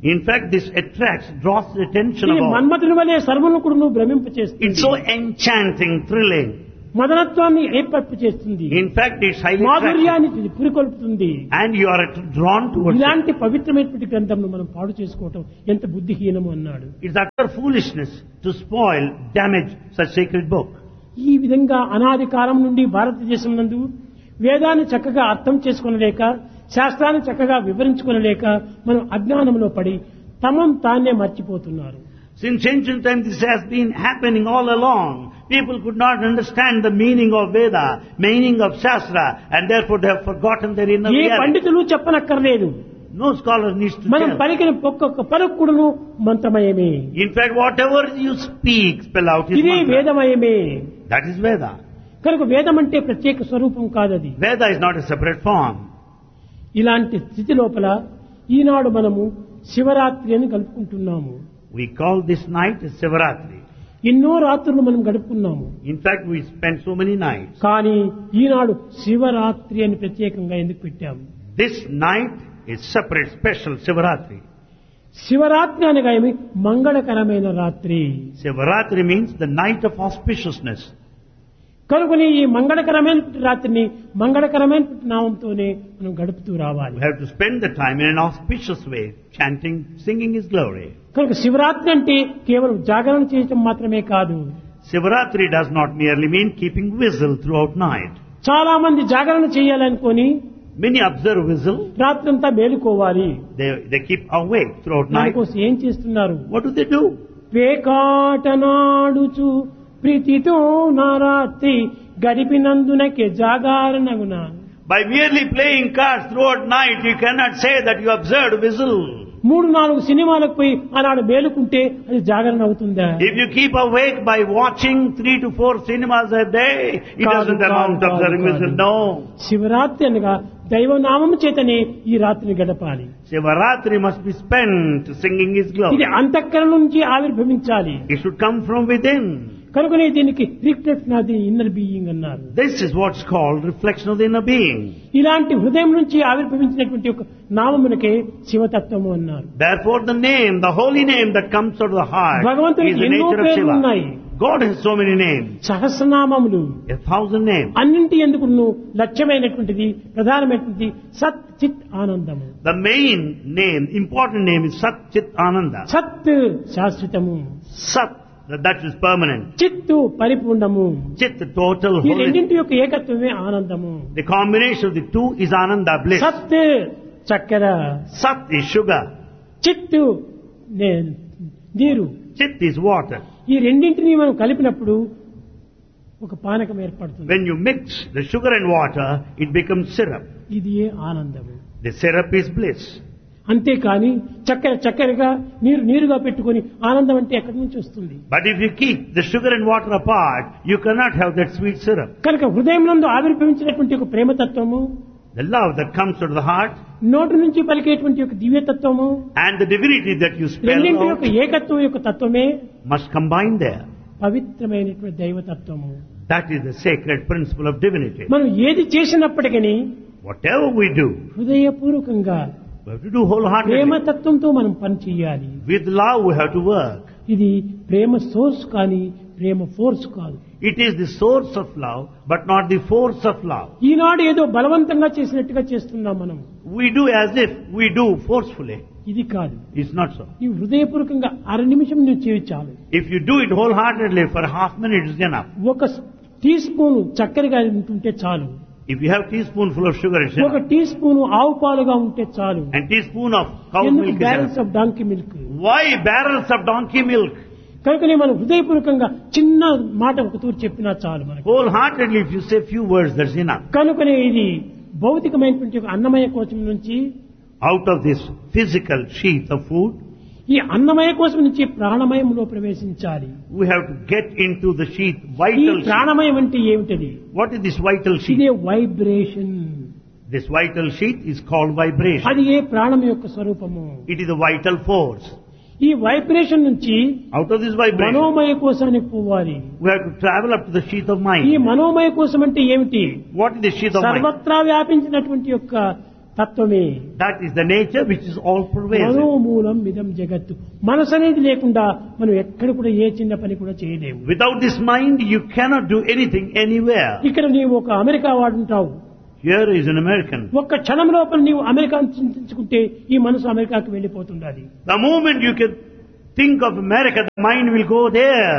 In fact, this attracts, draws the attention ఇది of all. మన్మథుని వలె సర్వను కూడా భ్రమింపచేస్తుంది. It's so enchanting, thrilling. మదనత్వాన్ని ఏర్పరపు చేస్తుంది. In fact, it's highly attractive. మాధుర్యాన్ని పురికొల్పుతుంది. And you are drawn towards it. ఇలాంటి పవిత్రమైనటువంటి గ్రంథంను మనం పాడు చేసుకోవటం ఎంత బుద్ధిహీనము అన్నాడు. It's utter foolishness to spoil, damage such sacred book. ఈ విధంగా అనాది కాలం నుండి భారతదేశం నందు వేదాన్ని చక్కగా అర్థం చేసుకోనలేక, శాస్త్రాన్ని చక్కగా వివరించుకోనలేక మనం అజ్ఞానంలో పడి తమను తానే మర్చిపోతున్నారు. Since ancient times this has been happening all along. People could not understand the meaning of Veda, meaning of Shastra, and therefore they have forgotten their inner A reality. పండితులు చెప్పనక్కర్లేదు. No scholar needs to మనం tell. పలికిన ఒక్కొక్క పలుకుడును మంత్రమయమే. In fact, whatever you speak, spell out is ఇదే mantra. వేదమయమే. That is Veda. కనుక వేదం అంటే ప్రత్యేక స్వరూపం కాదది. Veda is not a separate form. ఇలాంటి స్థితి లోపల ఈనాడు మనము శివరాత్రి అని గడుపుకుంటున్నాము. We call this night as Sivaratri. ఎన్నో రాత్రులు మనం గడుపుకున్నాము. In fact, we spend so many nights. కానీ ఈనాడు శివరాత్రి అని ప్రత్యేకంగా ఎందుకు పెట్టాము? This night is separate, special Sivaratri. Shivaratri అనగా ఏమి? మంగళకరమైన రాత్రి. Sivaratri means the night of auspiciousness. కనుకని ఈ మంగళకరమైన రాత్రిని మంగళకరమైన నామంతోనే మనం గడుపుతూ రావాలి. We have to spend the time in an auspicious way, chanting, singing His glory. కనుక శివరాత్రి అంటే కేవలం జాగరణ చేయటం మాత్రమే కాదు. Sivaratri does not merely mean keeping vigil throughout night. చాలా మంది జాగరణ చేయాలనుకొని Many observe vigil. రాత్రంతా మేలుకోవాలి. They keep awake throughout night. దానికోసం ఏం చేస్తున్నారు? What do they do? పేకాటనాడుచు ప్రీతితో నా రాత్రి గడిపినందునకే జాగరణగున. By merely playing cards throughout night, you cannot say that you observed vigil. 3-4 సినిమాలకు పోయి ఆనాడు మేలుకుంటే అది జాగరణ అవుతుందా? If you keep awake by watching 3 to 4 cinemas a day, it doesn't amount to observing vigil. No. Shivaratri అనగా దైవనామము చేతనే ఈ రాత్రిని గడపాలి. Sivaratri must be spent singing His ఇది glory. అంతఃకరణ నుంచి ఆవిర్భవించాలి. It should come from within. కనుకనే దీనికి reflection of the inner being అన్నారు. This is what's called reflection of the inner being. ఇలాంటి హృదయం నుంచి ఆవిర్భవించినటువంటి ఒక నామమునకే శివతత్వము అన్నారు. Therefore the name, the holy name that comes out of the heart భగవంతునికి is the ఎన్నో nature of పేర్లు Shiva. ఉన్నాయి. God has so many names, సహస్రనామములు. 1,000 names. అన్నింటి ఎందుకు లక్ష్యమైనటువంటిది ప్రధానమైనటువంటిది సత్ చిత్ ఆనందము. The main name, important name is Sat Chit Ananda. సత్ శాశ్వతము, Sat, that is permanent. చిత్తు పరిపూర్ణము. Chit, total ఈ holy. రెండింటి యొక్క ఏకత్వమే ఆనందము. The combination of the two is Ananda, bliss. సత్ చక్కెర, Sat is sugar. చిత్తు నీరు. Chit is water. ఈ రెండింటిని మనం కలిపినప్పుడు ఒక పానకం ఏర్పడుతుంది. When you mix the sugar and water, it becomes syrup. ఇది ఆనందము. The syrup is bliss. అంతేకాని చక్కెరగా నీరుగా పెట్టుకొని ఆనందం అంటే ఎక్కడి నుంచి వస్తుంది? But if you keep the sugar and water apart, you cannot have that sweet syrup. కనుక హృదయం నందు ఆవిర్భవించినటువంటి ఒక ప్రేమతత్వము, The love that comes out of the heart నోటి నుంచి పలికేటువంటి ఒక దివ్యతత్వము, and the divinity that you spell రెండింటి యొక్క out ఏకత్వం యొక్క తత్వమే must combine there. పవిత్రమైనటువంటి దైవతత్వము. That is the sacred principle of divinity. మనం ఏది చేసినప్పటికీ Whatever we do, హృదయపూర్వకంగా we have to do wholeheartedly. ప్రేమతత్వంతో మనం పని చేయాలి. With love we have to work. ఇది ప్రేమ సోర్స్ కానీ ప్రేమ ఫోర్స్ కాదు. It is the source of love, but not the force of love. ఈనాడు ఏదో బలవంతంగా చేసినట్టుగా చేస్తున్నాం మనం. We do as if we do forcefully. ఇది కాదు. It's not so. ఈ హృదయపూర్వకంగా 1 నిమిషం నువ్వు చేయి చాలు. If you do it wholeheartedly for half minute is enough. ఒక టీ స్పూన్ చక్కెరగా ఉంటుంటే చాలు. If you have teaspoonful of sugar, it's ఒక enough. టీ స్పూన్ ఆవు పాలుగా ఉంటే చాలు. And teaspoon of cow ఎందుకు milk is barrels enough. Of donkey milk? Why barrels of donkey milk? కనుకనే మనం హృదయపూర్వకంగా చిన్న మాట ఒక తూరు చెప్పినా చాలు మనకు. Wholeheartedly, if you say few words, that's enough. కనుకనే ఇది భౌతికమైనటువంటి ఒక అన్నమయ కోశం నుంచి, Out of this physical sheath of food, ఈ అన్నమయ కోశం నుంచి ప్రాణమయంలో ప్రవేశించాలి. we have to get into the sheath, ఈ vital sheath. ప్రాణమయం అంటే ఏమిటది? What is this vital sheath? ఇదే vibration. This vital sheath is called vibration. అది ఏ ప్రాణం యొక్క స్వరూపము. It is a vital force. ఈ వైబ్రేషన్ నుంచి Out of this vibration, మనోమయ కోశానికి పోవాలి. we have to travel up to the sheath of ఈ mind. మనోమయ కోశం అంటే ఏమిటి? What is the sheath of mind? సర్వత్రా వ్యాపించినటువంటి యొక్క తత్వమే. That is the nature which is all pervasive. మనోమూలం ఇదం జగత్తు. మనసు అనేది లేకుండా మనం ఎక్కడ కూడా ఏ చిన్న పని కూడా చేయలేము. Without this mind, you cannot do anything anywhere. ఇక్కడ నీవు ఒక America వాడుంటావు. Here is an American. ఒక్క క్షణం లోపల నీవు అమెరికాను చింతించుకుంటే ఈ మనసు అమెరికాకు వెళ్ళిపోతుండాలి. The moment you can think of America, the mind will go there.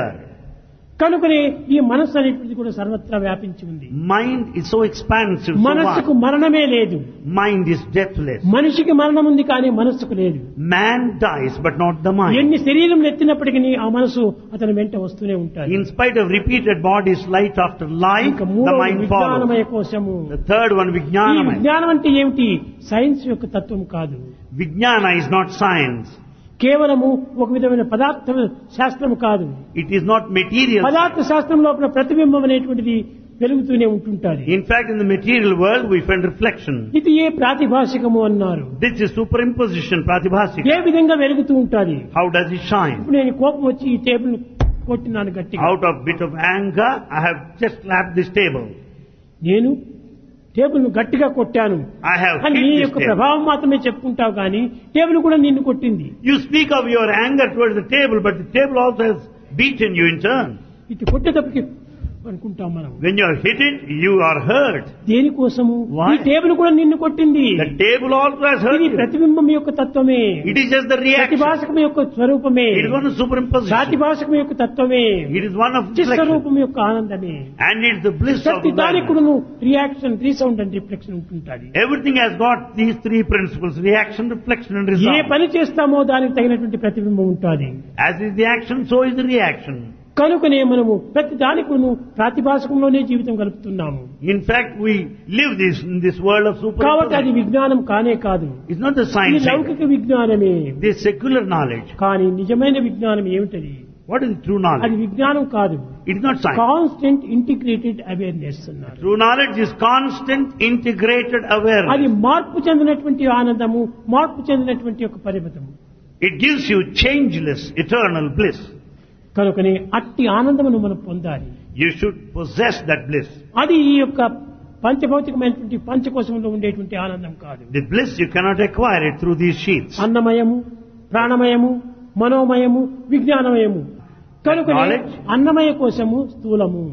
కనుకనే ఈ మనస్సు అనేటువంటిది కూడా సర్వత్రా వ్యాపించి ఉంది. Mind is so expansive. మనస్సుకు మరణమే లేదు. Mind is deathless. మనిషికి మరణం ఉంది కానీ మనస్సుకు లేదు. Man dies, but not the mind. ఎన్ని శరీరం ఎత్తినప్పటికీ ఆ మనసు అతని వెంట వస్తూనే ఉంటాయి. In spite of repeated bodies, light after light, the mind follows. విజ్ఞానమయ కోశము. The third one, ఈ Vijnanamaya. విజ్ఞానం అంటే ఏమిటి? సైన్స్ యొక్క తత్వం కాదు. Vijnana is not science. కేవలము ఒక విధమైన పదార్థ శాస్త్రము కాదు. It is not material. పదార్థ శాస్త్రం లోపల ప్రతిబింబం అనేటువంటిది వెలుగుతూనే ఉంటుంటారు. In fact, in the material world, we find reflection. ఇది ఏ ప్రాతిభాషికము అన్నారు. This is superimposition, pratibhasika. ఏ విధంగా వెలుగుతూ ఉంటుంది? How does it shine? ఇప్పుడు నేను కోపం వచ్చి ఈ టేబుల్ కొట్టినాను గట్టిగా. Out of bit of anger, I have just slapped this table. నేను టేబుల్ గట్టిగా కొట్టాను I have అని hit నీ this యొక్క table. ప్రభావం మాత్రమే చెప్పుకుంటావు కానీ టేబుల్ కూడా నిన్ను కొట్టింది. You speak of your anger towards the table, but the table also has beaten you in turn. ఇటు కొట్టేటప్పటికి అనుకుంటాం మనం. When you are hit it, you are hurt. దేనికోసము? Why? ఈ టేబుల్ కూడా నిన్ను కొట్టింది. The table also has hurt ఇది you. ప్రతిబింబం యొక్క తత్వమే. It is just the reaction. ప్రతిభాషకం యొక్క స్వరూపమే. It is one of superimposition. ప్రాతిభాషకం యొక్క తత్వమే. It is one of reflection. చిత్తరూపం యొక్క ఆనందమే. And it is the bliss of ప్రతి the దానికి mind. కూడా reaction, resound and reflection ఉంటుంటాది. Everything has got these three principles: reaction, reflection, and A result. పని చేస్తామో దానికి తగినటువంటి ప్రతిబింబం ఉంటుంది. As is the action, so is the reaction. కనుకనే మనము ప్రతి దానికి ప్రాతిభాషకంలోనే జీవితం గడుపుతున్నాము. In fact, we live in this world of కాబట్టి అది superimposition. విజ్ఞానం కానే కాదు. It's not the ఇది science. లౌకిక విజ్ఞానమే. This secular knowledge. కానీ నిజమైన విజ్ఞానం ఏమిటది? What is true అది knowledge? విజ్ఞానం కాదు. It is not science. Constant integrated awareness అన్నారు. True knowledge is constant, integrated అది awareness. మార్పు చెందినటువంటి ఆనందము, మార్పు చెందినటువంటి యొక్క పరిమితము. It gives you changeless, eternal bliss. కనుకనే అట్టి ఆనందమును మనం పొందాలి. You should possess that bliss. అది ఈ యొక్క పంచభౌతికమైనటువంటి పంచకోశంలో ఉండేటువంటి ఆనందం కాదు. The bliss, you cannot acquire it through these sheaths. అన్నమయము, ప్రాణమయము, మనోమయము, విజ్ఞానమయము. కనుక Knowledge. అన్నమయ కోశము స్థూలము.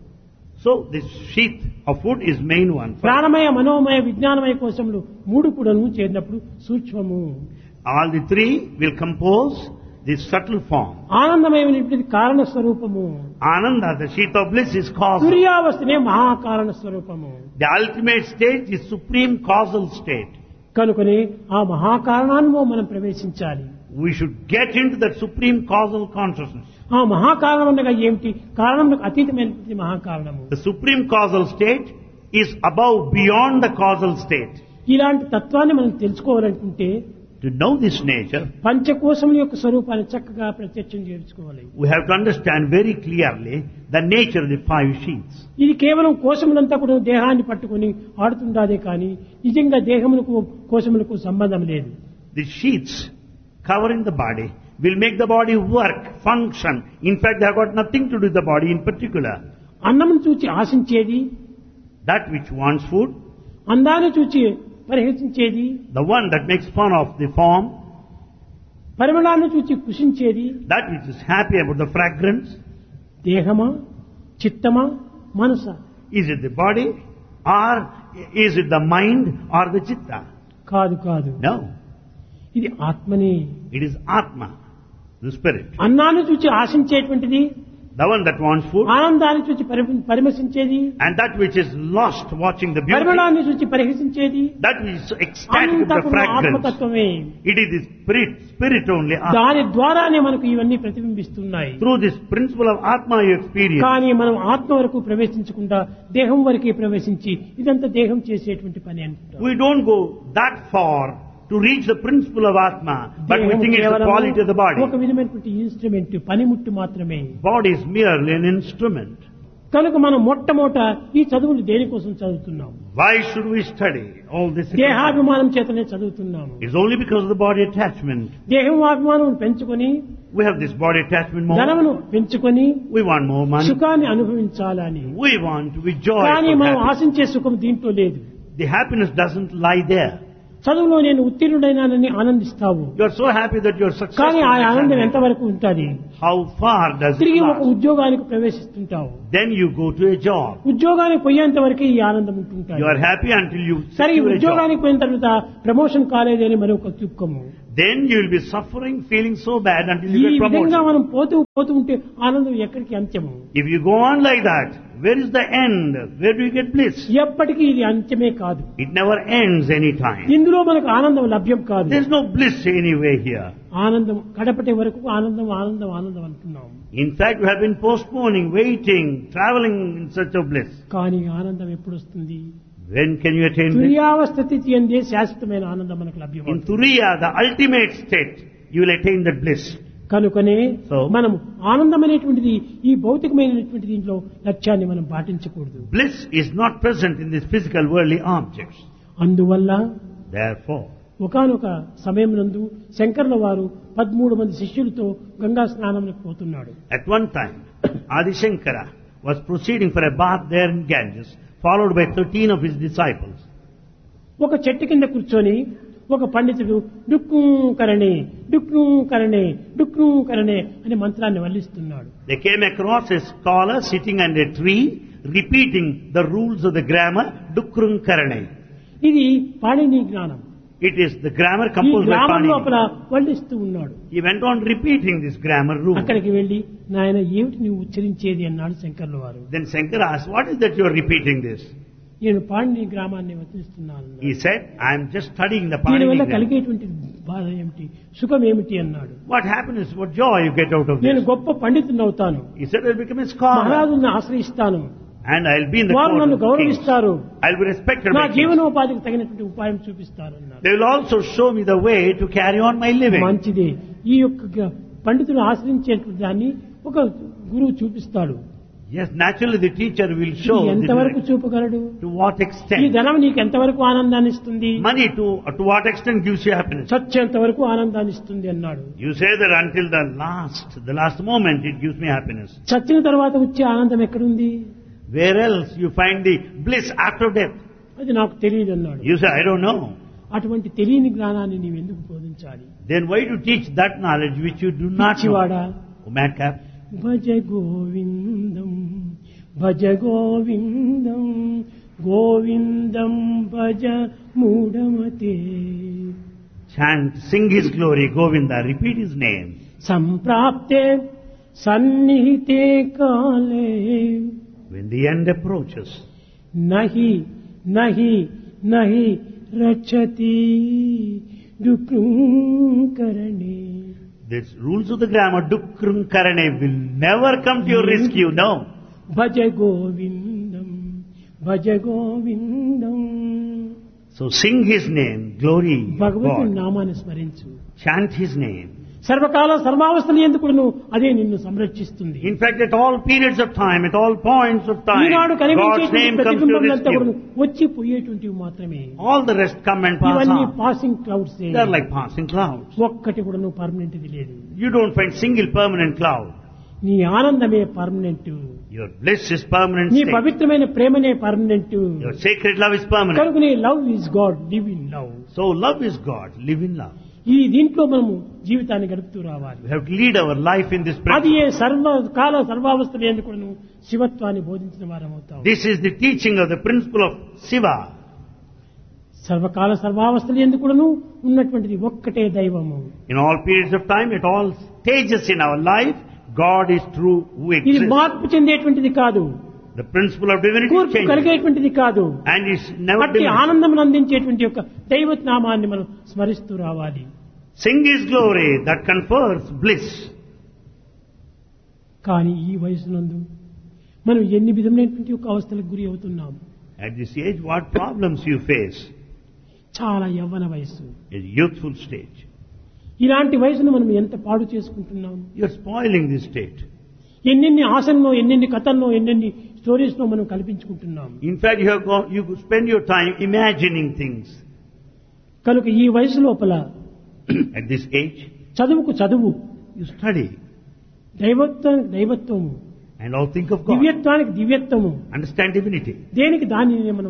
So this sheath of food is main one. ప్రాణమయ, మనోమయ, విజ్ఞానమయ కోశములు మూడు కూడాను చేరినప్పుడు సూక్ష్మము. All the three will compose this subtle form. ఆనందమయమైనటువంటి కారణ స్వరూపము. Ananda, the sheath of bliss, is causal. తుర్యావస్థనే మహాకారణ స్వరూపము. The ultimate state is supreme causal state. కనుకనే ఆ మహాకారణాన్ని మనం ప్రవేశించాలి. We should get into that supreme causal consciousness. ఆ మహాకారణం అనగా ఏమిటి? కారణంకు అతీతమైనటువంటి మహాకారణము. The supreme causal state is above, beyond the causal state. ఇలాంటి తత్వాన్ని మనం తెలుసుకోవాలనుకుంటే To know this nature, పంచకోశముల యొక్క స్వరూపాన్ని చక్కగా ప్రత్యక్షం చేసుకోవాలి. we have to understand very clearly the nature of the five sheaths. ఇది కేవలం కోశములంతా కూడా దేహాన్ని పట్టుకొని ఆడుతుండాదే కానీ నిజంగా దేహములకు కోశములకు సంబంధం లేదు. The sheaths covering the body will make the body work, function. In fact, they have got nothing to do with the body in particular. అన్నమును చూచి ఆశించేది, That which wants food, అందాన్ని చూచి పరిహసించేది, the one that makes fun of the form, పరిమళాన్ని చూచి కృషించేది, that which is happy about the fragrance. దేహమా, చిత్తమా, మనస? Is it the body, or is it the mind, or the chitta? కాదు కాదు, No, ఇది ఆత్మని. it is Atma, the spirit. అన్నాన్ని చూచి ఆశించేటువంటిది, The one that wants food, ఆనందాన్ని చూచి పరిమశించేది, and that which is lost watching the beauty, పరిమళాన్ని చూచి పరిహసించేది, that which is ecstatic of అంతా the కూడా fragrance. ఆత్మతత్వమే. It is the spirit only. Atma. దాని ద్వారానే మనకు ఇవన్నీ ప్రతిబింబిస్తున్నాయి. Through this principle of Atma you experience. కానీ మనం ఆత్మ వరకు ప్రవేశించకుండా దేహం వరకే ప్రవేశించి ఇదంతా దేహం చేసేటువంటి పని అంటాం. We don't go that far to reach the principle of Atma, but we దేహం think it's the కేవలము quality of the body. ఒక విధమైనటువంటి ఇన్స్ట్రుమెంట్, పనిముట్టు మాత్రమే. Body is merely an instrument. కనుక మనం మొట్టమొదట ఈ చదువులు దేనికోసం చదువుతున్నాం? Why should we study all this? దేహాభిమానం చేతనే చదువుతున్నాము. It's only because of the body attachment. దేహం అభిమానం పెంచుకొని, We have this body attachment more. ధనమును పెంచుకొని We want more money. సుఖాన్ని అనుభవించాలని. We want to be joyful. కానీ మనం happy. ఆశించే సుఖం దీంట్లో లేదు. The happiness doesn't lie there. చదువులో నేను ఉత్తీర్ణుడైనానని ఆనందిస్తావు. You are so happy that you are successful. కానీ ఆ ఆనందం examination. ఎంతవరకు ఉంటుంది? How far does it తిరిగి ఒక last? ఉద్యోగానికి ప్రవేశిస్తుంటావు. Then you go to a job. ఉద్యోగానికి పోయేంత వరకు ఈ ఆనందం ఉంటుంటాయి. You are happy until you సరే secure a job. ఉద్యోగానికి పోయిన తర్వాత ప్రమోషన్ కాలేదని మరొక దుఃఖము. Then you will be suffering, feeling so bad until ఈ you get విధంగా promoted. మనం పోతూ ఉంటే ఆనందం ఎక్కడికి అంత్యము? If you go on like that, where is the end? Where do you get bliss? ఎప్పటికీ ఇది అంత్యమే కాదు. It never ends any time. ఇందులో మనకు ఆనందం లభ్యం కాదు. There is no bliss anywhere here. ఆనందం కడపటి వరకు ఆనందం ఆనందం ఆనందం అంటున్నాం. In fact, you have been postponing, waiting, traveling in search of bliss. కానీ ఆనందం ఎప్పుడు వస్తుంది? When can you attain bliss? తుర్యావస్థ స్థితి అందే శాశ్వతమైన ఆనందం మనకు In లభ్యమవుతుంది. Turiya, the ultimate state, you will attain that bliss. కనుకనే So, మనం ఆనందం అనేటువంటిది ఈ భౌతికమైనటువంటి దీంట్లో లక్ష్యాన్ని మనం పాటించకూడదు. bliss is not present in these physical worldly objects. అందువల్ల Therefore, ఒకానొక సమయం నందు శంకర్ల వారు 13 మంది శిష్యులతో గంగా స్నానంకి పోతున్నాడు. at one time, Adi Shankara was proceeding for a bath there in Ganges, followed by 13 of his disciples. ఒక చెట్టు కింద కూర్చొని ఒక పండితుడు డుక్కు కరణే డుక్కు కరణే డుక్కు కరణే అనే మంత్రాన్ని వల్లిస్తున్నాడు. They came across a scholar sitting under a tree, repeating the rules of the grammar, Dukrum Karane. ఇది పాణిని జ్ఞానం. It is the grammar ఈ composed by గ్రామం లోపల Panini. వల్లిస్తూ ఉన్నాడు. He went on repeating this grammar rule. అక్కడికి వెళ్లి నాయన ఏమిటి నువ్వు ఉచ్చరించేది అన్నాడు శంకర్ల వారు. Then Shankara asked, what is that you are repeating this? నేను పాణిని గ్రామాన్ని వచిస్తున్నాను. He said, I am just studying the దీని Panini వల్ల grammar. కలిగేటువంటి బాధ ఏమిటి, సుఖం ఏమిటి అన్నాడు. What happiness, what joy you get out of నేను this? గొప్ప పండితుని అవుతాను, He said, I'll become a scholar మహారాజుని ఆశ్రయిస్తాను, and I'll be in the వారు court నన్ను of kings. గౌరవిస్తారు, I'll be respected నా by kings. జీవనోపాధికి తగినటువంటి ఉపాయం చూపిస్తారు అన్నారు. They will also show me the way to carry on my living. మంచిదే. ఈ యొక్క పండితుడు ఆశ్రయించేటువంటి దాన్ని ఒక గురువు చూపిస్తాడు. Yes, naturally the teacher will show ఇది the ఎంతవరకు direction. చూపగలడు? To what ఈ extent? ధనం నీకు ఎంతవరకు ఆనందాన్ని ఇస్తుంది? Money to what extent gives you happiness? చచ్చేంత వరకు ఆనందాన్ని ఇస్తుంది అన్నాడు. You say that until the last moment it gives me happiness. చచ్చిన తర్వాత వచ్చే ఆనందం ఎక్కడుంది? Where else you find the bliss after death? అది నాకు తెలియదు అన్నాడు. You say, I don't know. అటువంటి తెలియని జ్ఞానాన్ని నీవు ఎందుకు బోధించాలి? Then why to teach that knowledge which you do not know? పిచ్చివాడా, Oh, madcap. Bhaja Govindam Bhaja Govindam Govindam Bhaja మూఢమతే. Chant, sing his glory, Govinda, repeat his name. సంప్రాప్తే సన్నిహితే కాలే When the end approaches, నహి నహి నహి రక్షతి డుక్రుంకరణే. these rules of the grammar, Dukrum Karane, will never come to your rescue, no. Bhaja Govindam Bhaja Govindam. So sing his name, glory of భగవంతుని God. నామాన్ని స్మరించు. Chant his name. సర్వకాల సర్వావస్థలు ఎందుకు అదే నిన్ను సంరక్షిస్తుంది. In fact, at all periods of time, at all points of time, Eenadu God's కనిపించేటువంటి name comes to ప్రతిబింబములంతా rescue. కూడా వచ్చి పోయేటువంటివి మాత్రమే. All the rest come and pass ఇవన్నీ on. Passing clouds. They are like passing clouds. ఒక్కటి కూడా నువ్వు పర్మనెంట్ ఇది లేదు. You don't find single permanent cloud. నీ ఆనందమే permanent. Your bliss is permanent నీ state. పవిత్రమైన ప్రేమనే permanent. Your sacred love is permanent. కనుక నీ love is God, live in love. So love is God, live in love. ఈ దీంట్లో మనము జీవితాన్ని గడుపుతూ రావాలి. We have to lead our life in this అది principle. ఏ సర్వకాల సర్వావస్థలు ఎందుకు శివత్వాన్ని బోధించిన వారం అవుతాం. This is the teaching of the principle of Shiva. సర్వకాల సర్వావస్థలు ఎందుకు ఉన్నటువంటిది ఒక్కటే దైవము. In all periods of time, at all stages in our life, God is true who ఇది exists. మార్పు చెందేటువంటిది కాదు, The principle of divinity కూర్పు changes. కలిగేటువంటిది కాదు. And it's never అట్టి diminished. ఆనందం అందించేటువంటి యొక్క దైవత్ నామాన్ని మనం స్మరిస్తూ రావాలి. Sing His glory that confers bliss. కానీ ఈ వయసునందు మనం ఎన్ని విధమైనటువంటి యొక్క అవస్థలకు గురి అవుతున్నాం. At this age, what problems you face? చాలా యవ్వన వయసు. A youthful stage. ఇలాంటి వయసును మనం ఎంత పాడు చేసుకుంటున్నాం. You're spoiling this state. ఎన్నెన్ని ఆశల్లో, ఎన్నెన్ని కథల్లో, ఎన్నెన్ని స్టోరీస్ లో మనం కల్పించుకుంటున్నాం. In fact, you spend your time imagining things. కనుక ఈ వయసు లోపల At this age, చదువుకు చదువు, you study దైవత్వానికి దైవత్వము, and all think of God. దివ్యత్వానికి దివ్యత్వము, Understand divinity. దేనికి దానిని మనం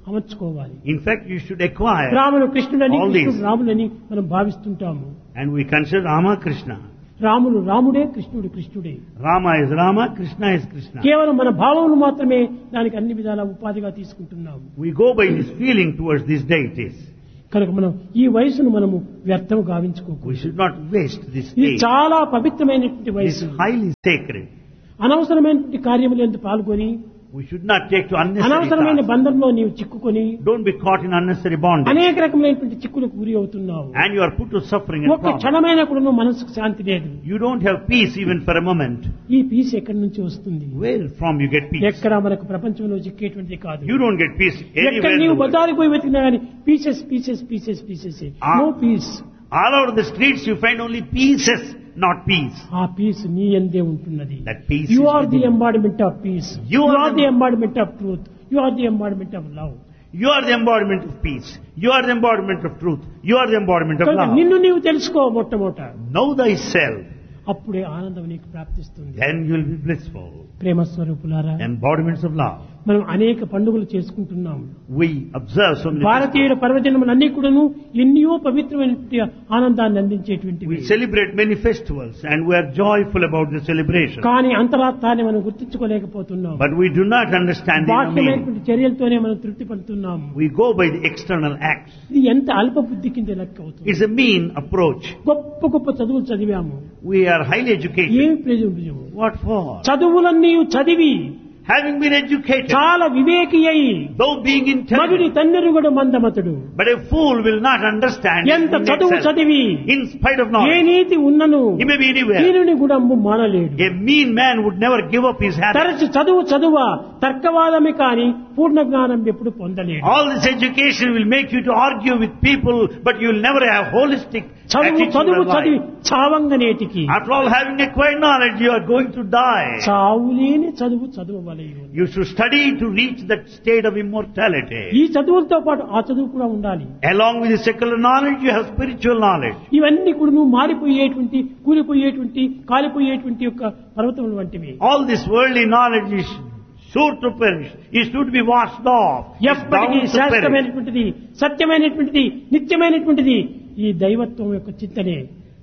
అమర్చుకోవాలి. In fact, you should acquire రాముడు కృష్ణుడని, all కృష్ణుడు these. రాముడని మనం భావిస్తుంటాము. And we consider Rama Krishna. రాముడు రాముడే, కృష్ణుడు కృష్ణుడే. Rama is Rama, Krishna is Krishna. కేవలం మన భావములు మాత్రమే దానికి అన్ని విధాల ఉపాధిగా తీసుకుంటున్నాము. We go by this feeling towards these deities. కనుక మనం ఈ వయసును మనము వ్యర్థం గావించుకోకూడదు. We should not waste this ఇది age. చాలా పవిత్రమైనటువంటి It is వయసు. highly sacred. అనవసరమైనటువంటి కార్యములందు పాల్గొని We should not take to unnecessary అనవసరమైన tasks. బంధంలో నీవు చిక్కుకొని Don't be caught in unnecessary bondage. అనేక రకమైనటువంటి చిక్కులకు గురి అవుతున్నావు. And you are put to suffering and ఒక్క problem. క్షణమైన కూడా నువ్వు మనసుకు శాంతి లేదు. You don't have peace even for a moment. ఈ పీస్ ఎక్కడి నుంచి వస్తుంది? Where from you get peace? ఎక్కడ మనకు ప్రపంచంలో చిక్కేటువంటిది కాదు. You don't get peace ఎక్కడ anywhere in నీవు the world. బజారుకు పోయి వెతికినా కానీ pieces pieces pieces pieces no piece. All over the streets you find only pieces, not peace. ఆ పీస్ నీ యందే ఉంటున్నది. That peace you is are the within. Embodiment of piece. You you are are the- the embodiment of truth. You are the embodiment of love. You are the embodiment of peace. You are the embodiment of truth. You are the embodiment of love. నిన్ను నీవు తెలుసుకో మొట్టమొదట. Know thyself. అప్పుడే ఆనందం నీకు ప్రాప్తిస్తుంది. Then you will be blissful. ప్రేమ స్వరూపులారా, Embodiments of love. మనం అనేక పండుగలు చేసుకుంటున్నాం. We observe so many భారతీయుల పర్వదినములన్నీ కూడాను ఎన్నో పవిత్రమైన ఆనందాన్ని అందించేటువంటివి. We celebrate many festivals and we are joyful about the celebration. కానీ అంతరార్థాన్ని మనం గుర్తించుకోలేకపోతున్నాం. But we do not understand the inner meaning. బాహ్యమైనటువంటి చర్యలతోనే మనం తృప్తి పడుతున్నాము. We go by the external acts. ఇది ఎంత అల్ప బుద్ధి కింద లెక్క అవుతుంది. It's a mean approach. గొప్ప గొప్ప చదువులు చదివాము, We are highly educated. ఏమి ప్రయోజనం? What for? చదువులన్నీ చదివి Having been educated, చాలా వివేకి అయి though being మగుడి intelligent, తన్నెరుగుడు మందమతుడు. but a fool will not understand ఎంత his చదువు own self. చదివి In spite of A knowledge. నీతి ఉన్నను He may be anywhere. దీనిని కూడా మానలేడు. A mean man would never give up his habit. తరచి చదువ తర్కవాదమే కాని పూర్ణ జ్ఞానం ఎప్పుడు పొందలేడు. All this education will make you to argue with people, but you will never have holistic attitude చదువు of చదివి life. చావంగనేటికి After all, having acquired knowledge, you are going to die. చావులేని చదువవలయు. You should study to reach that state of immortality. ఈ చదువులతో పాటు ఆ చదువు కూడా ఉండాలి. Along with the secular knowledge, you have spiritual knowledge. ఇవన్నీ కూడా నువ్వు మారిపోయేటువంటి, కూలిపోయేటువంటి, కాలిపోయేటువంటి యొక్క పర్వతములు వంటివి. All this worldly knowledge is sure to perish, is to be washed off, is ఎప్పటికీ bound to perish. శాశ్వతమైనటువంటిది, సత్యమైనటువంటిది, నిత్యమైనటువంటిది ఈ దైవత్వం యొక్క చింతనే.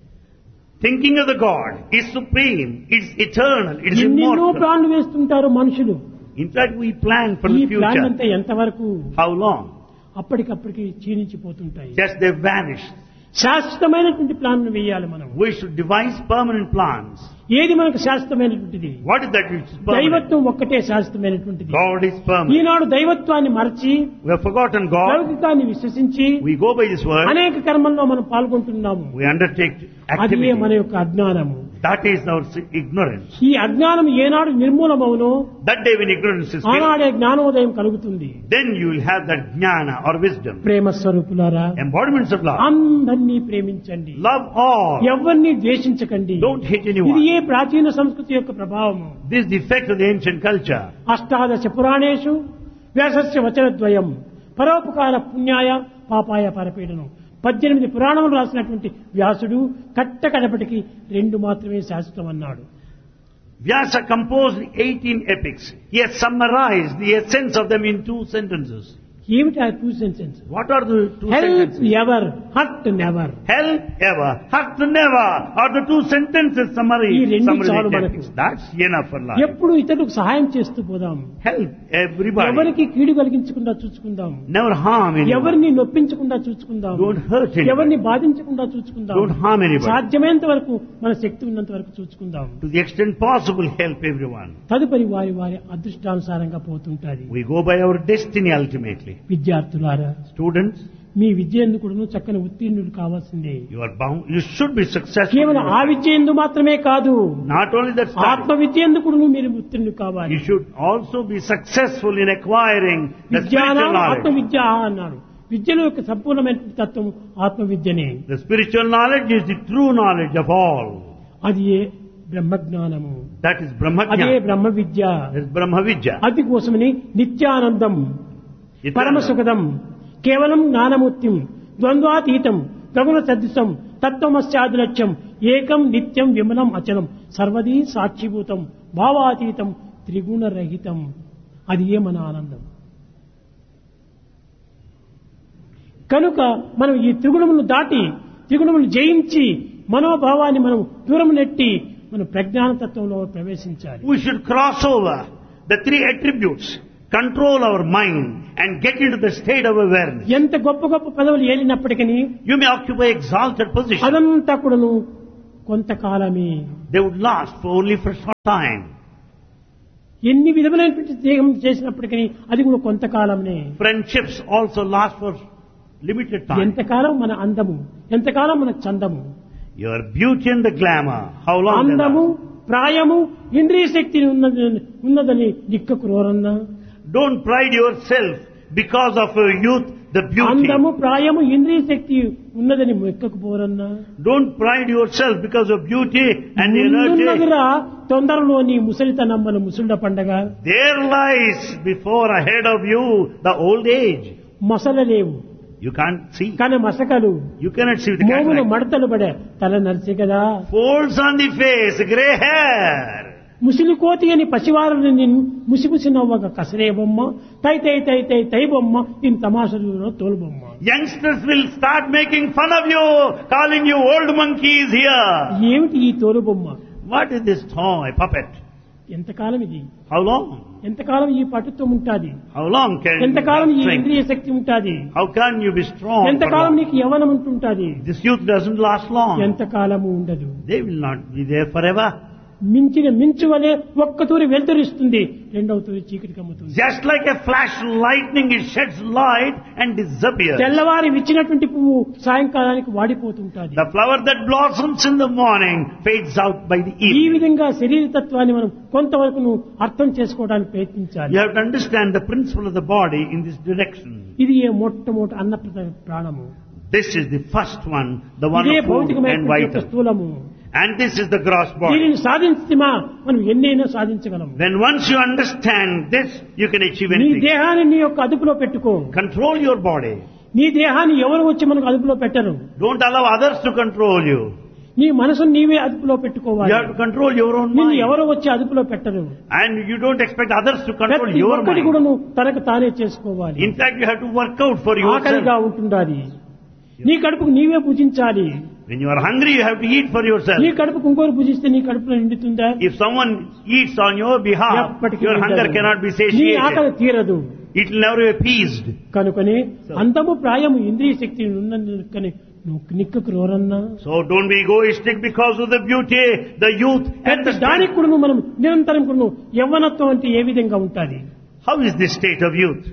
Thinking of the God is supreme, it's eternal, it's ఎన్నెన్నో immortal. ప్లాన్లు వేస్తుంటారు మనుషులు. In fact, we plan for ఈ the ప్లాన్ future. అంతా ఎంతవరకు How long? అప్పటికప్పటికి క్షీణించిపోతుంటాయి. Just they vanish. శాశ్వతమైనటువంటి ప్లాన్ వేయాలి మనం. We should devise permanent plans. ఏది మనకు శాశ్వతమైనటువంటిది? What is that which is permanent? దైవత్వం ఒక్కటే శాశ్వతమైనటువంటిది. God is permanent. ఈనాడు దైవత్వాన్ని మరచి We have forgotten God. లౌకికాన్ని విశ్వసించి We go by this word. అనేక కర్మల్లో మనం పాల్గొంటున్నాము. We undertake అది మన activity. యొక్క అజ్ఞానము. That is our ignorance. ఈ అజ్ఞానం ఏనాడు నిర్మూలమవునో That day when ignorance is killed, ఆనాడే జ్ఞానోదయం కలుగుతుంది. then you will have that jnana or wisdom. ప్రేమ స్వరూపులారా, Embodiments of love. అందరినీ ప్రేమించండి, Love all. ఎవరిని ద్వేషించకండి. Don't hate ఇది anyone. ఏ ప్రాచీన సంస్కృతి యొక్క ప్రభావము. This is the effect of the ancient culture. అష్టాదశ పురాణేషు వ్యాసస్య వచనద్వయం పరోపకార పుణ్యాయ పాపాయ పరపీడనం. 18 పురాణములు రాసినటువంటి వ్యాసుడు కట్టకడపటికి 2 మాత్రమే శాశ్వతం అన్నాడు. Vyasa composed 18 epics. He has summarized the essence of them in 2 sentences. ఏమిటి ఆ 2 sentence? What are the 2 help sentences? Ever, hurt never. Help ever, hurt never are the 2 sentences summary. ఈ రెండు Summary చాలు of the మనకు. epics. That's enough for life. ఎప్పుడు ఇతరులకు సహాయం చేస్తూ పోదాం. Help everybody. ఎవరికి కీడు కలిగించకుండా చూసుకుందాం. Never harm anyone. ఎవరిని నొప్పించకుండా చూసుకుందాం. Don't hurt anyone. ఎవరిని బాధించకుండా చూసుకుందాం. Don't harm anybody. సాధ్యమైనంత వరకు మన శక్తి ఉన్నంత వరకు చూసుకుందాం. To the extent possible, help everyone. తదుపరి వారి వారి అదృష్టానుసారంగా పోతుంటాది. We go by our destiny ultimately. విద్యార్థులారా, Students, మీ విద్య ఎందుకు చక్కని ఉత్తీర్ణులు కావాల్సిందే. you are bound, you should be successful. కేవలం ఆ విద్య ఎందు మాత్రమే కాదు, Not only that, ఆత్మ study. విద్య ఎందుకు మీరు ఉత్తీర్ణులు కావాలి. You should also be successful in acquiring the విద్యానం spiritual ఆత్మ knowledge. విద్య అన్నారు. విద్యలో యొక్క సంపూర్ణమైన తత్వం ఆత్మ విద్యనే. The spiritual knowledge is the true knowledge of all. అది ఏ బ్రహ్మజ్ఞానము, That is Brahma అదే Jnana. Brahma Vidya. That is Brahma Vidya. అది కోసమని నిత్యానందం, పరమ సుఖదం, కేవలం జ్ఞానమూర్తిం, ద్వంద్వాతీతం, గగుణ సదృశం, తత్వమస్యాదిలక్ష్యం, ఏకం నిత్యం విమలం అచలం, సర్వదీ సాక్షిభూతం, భావాతీతం, త్రిగుణరహితం. అది ఏ మన ఆనందం. కనుక మనం ఈ త్రిగుణములను దాటి త్రిగుణములను జయించి మనోభావాన్ని మనం దూరం నెట్టి మనం ప్రజ్ఞానతత్వంలో ప్రవేశించాలి. We should cross over the three attributes, control our mind and get into the state of awareness. ఎంత గొప్ప గొప్ప పదవులు ఏలినప్పటికీ You may occupy exalted position. అదంతా కూడాను కొంతకాలమే. They would last for only for a short time. ఎన్ని విధములైనటువంటి దేహం చేసినప్పటికీ అది కూడా కొంతకాలమే. Friendships also last for limited time. ఎంతకాలం మన అందము, ఎంతకాలం మన చందము, Your beauty and the glamour, how long they అందము last. ప్రాయము ఇంద్రియ శక్తి ఉన్నదని నిక్కకు రోరన్నా. Don't pride yourself because of your youth, the beauty. అందము ప్రాయము ఇంద్రియ శక్తి ఉన్నదని నిక్కకు పోరన్నా. Don't pride yourself because of beauty and the energy. ముందున్నదిరా తొందరలోని ముసలితనమ్మను ముసుళ్ళ పండగ. There lies before ahead of you the old age. మసలలేవు You can't see. కానీ మసకలు You cannot see with the మోములు cataract. మడతలు పడే తల నరిచి కదా. Folds on the face, grey hair. ముసిలి కోతి అని పసివారుని ముసిముసి నవ్వక కసరే బొమ్మ, తై తై తై తై తై బొమ్మ, దీని తమాషలో తోలు బొమ్మ. Youngsters will start making fun of you, calling you old monkeys here. ఏమిటి ఈ తోలు బొమ్మ? What is this toy, puppet? ఎంతకాలం ఇది? How long? ఎంతకాలం ఈ పటుత్వం ఉంటాది? How long can you ఎంతకాలం ఈ strength? ఇంద్రియ శక్తి ఉంటాది? How can you be strong? for ఎంతకాలం long? నీకు యవ్వనం ఉంటుంటాది? This youth doesn't last long. ఎంతకాలము ఉండదు. They will not be there forever. మించిన మించు వలె ఒక్క తూరి వెలుతురిస్తుంది, రెండవ తూరి చీకటి కమ్ముతుంది. Just like a flash lightning, it sheds light and disappears. తెల్లవారి విచ్చినటువంటి పువ్వు సాయంకాలానికి వాడిపోతుంటాది. The flower that blossoms in the morning fades out by the ఈ evening. విధంగా శరీర తత్వాన్ని మనం కొంతవరకు అర్థం చేసుకోవడానికి ప్రయత్నించాలి. You have to understand the principle of the body in this direction. ఇది ఏ మొట్టమొదటి అన్న ప్రాణము. This is the first one, the one ఇదే of food and భౌతికమైన vital. స్థూలము. And this is the gross body. దీనిని సాధించిమా మనం ఎన్నైనా సాధించగలము. When once you understand this, you can achieve నీ anything. దేహాన్ని నీ యొక్క అదుపులో పెట్టుకో. Control your body. నీ దేహాన్ని ఎవరు వచ్చి మనకు అదుపులో పెట్టరు. Don't allow others to control you. నీ మనసును నీవే అదుపులో You పెట్టుకోవాలి. have to control your own నిన్ను mind. ఎవరు వచ్చి అదుపులో పెట్టరు. And you don't expect others to control ప్రతి your ఒక్కటి mind. కూడా నువ్వు తనకు తానే చేసుకోవాలి. In fact, you have to work out for ఆకలిగా yourself. ఉంటుండాలి. నీ కడుపుకు నీవే భుజించాలి. When you are hungry, you have to eat for yourself. నీ కడుపుకు ఇంకోరు భుజిస్తే నీ కడుపులో నిండుతుందా? If someone eats on your behalf, ఎప్పటికీ your hunger నిండదు. cannot be నీ ఆకలి satiated. తీరదు. It will never be appeased. కనుకనే అందము ప్రాయము ఇంద్రియ శక్తి ఉన్నందుకని నువ్వు నిక్కకు రోరన్నా. So don't be egoistic because of the beauty, the youth and the దానికి strength. కూడా మనం నిరంతరం కూడా యవ్వనత్వం అంటే ఏ విధంగా ఉంటుంది? How is this state of youth?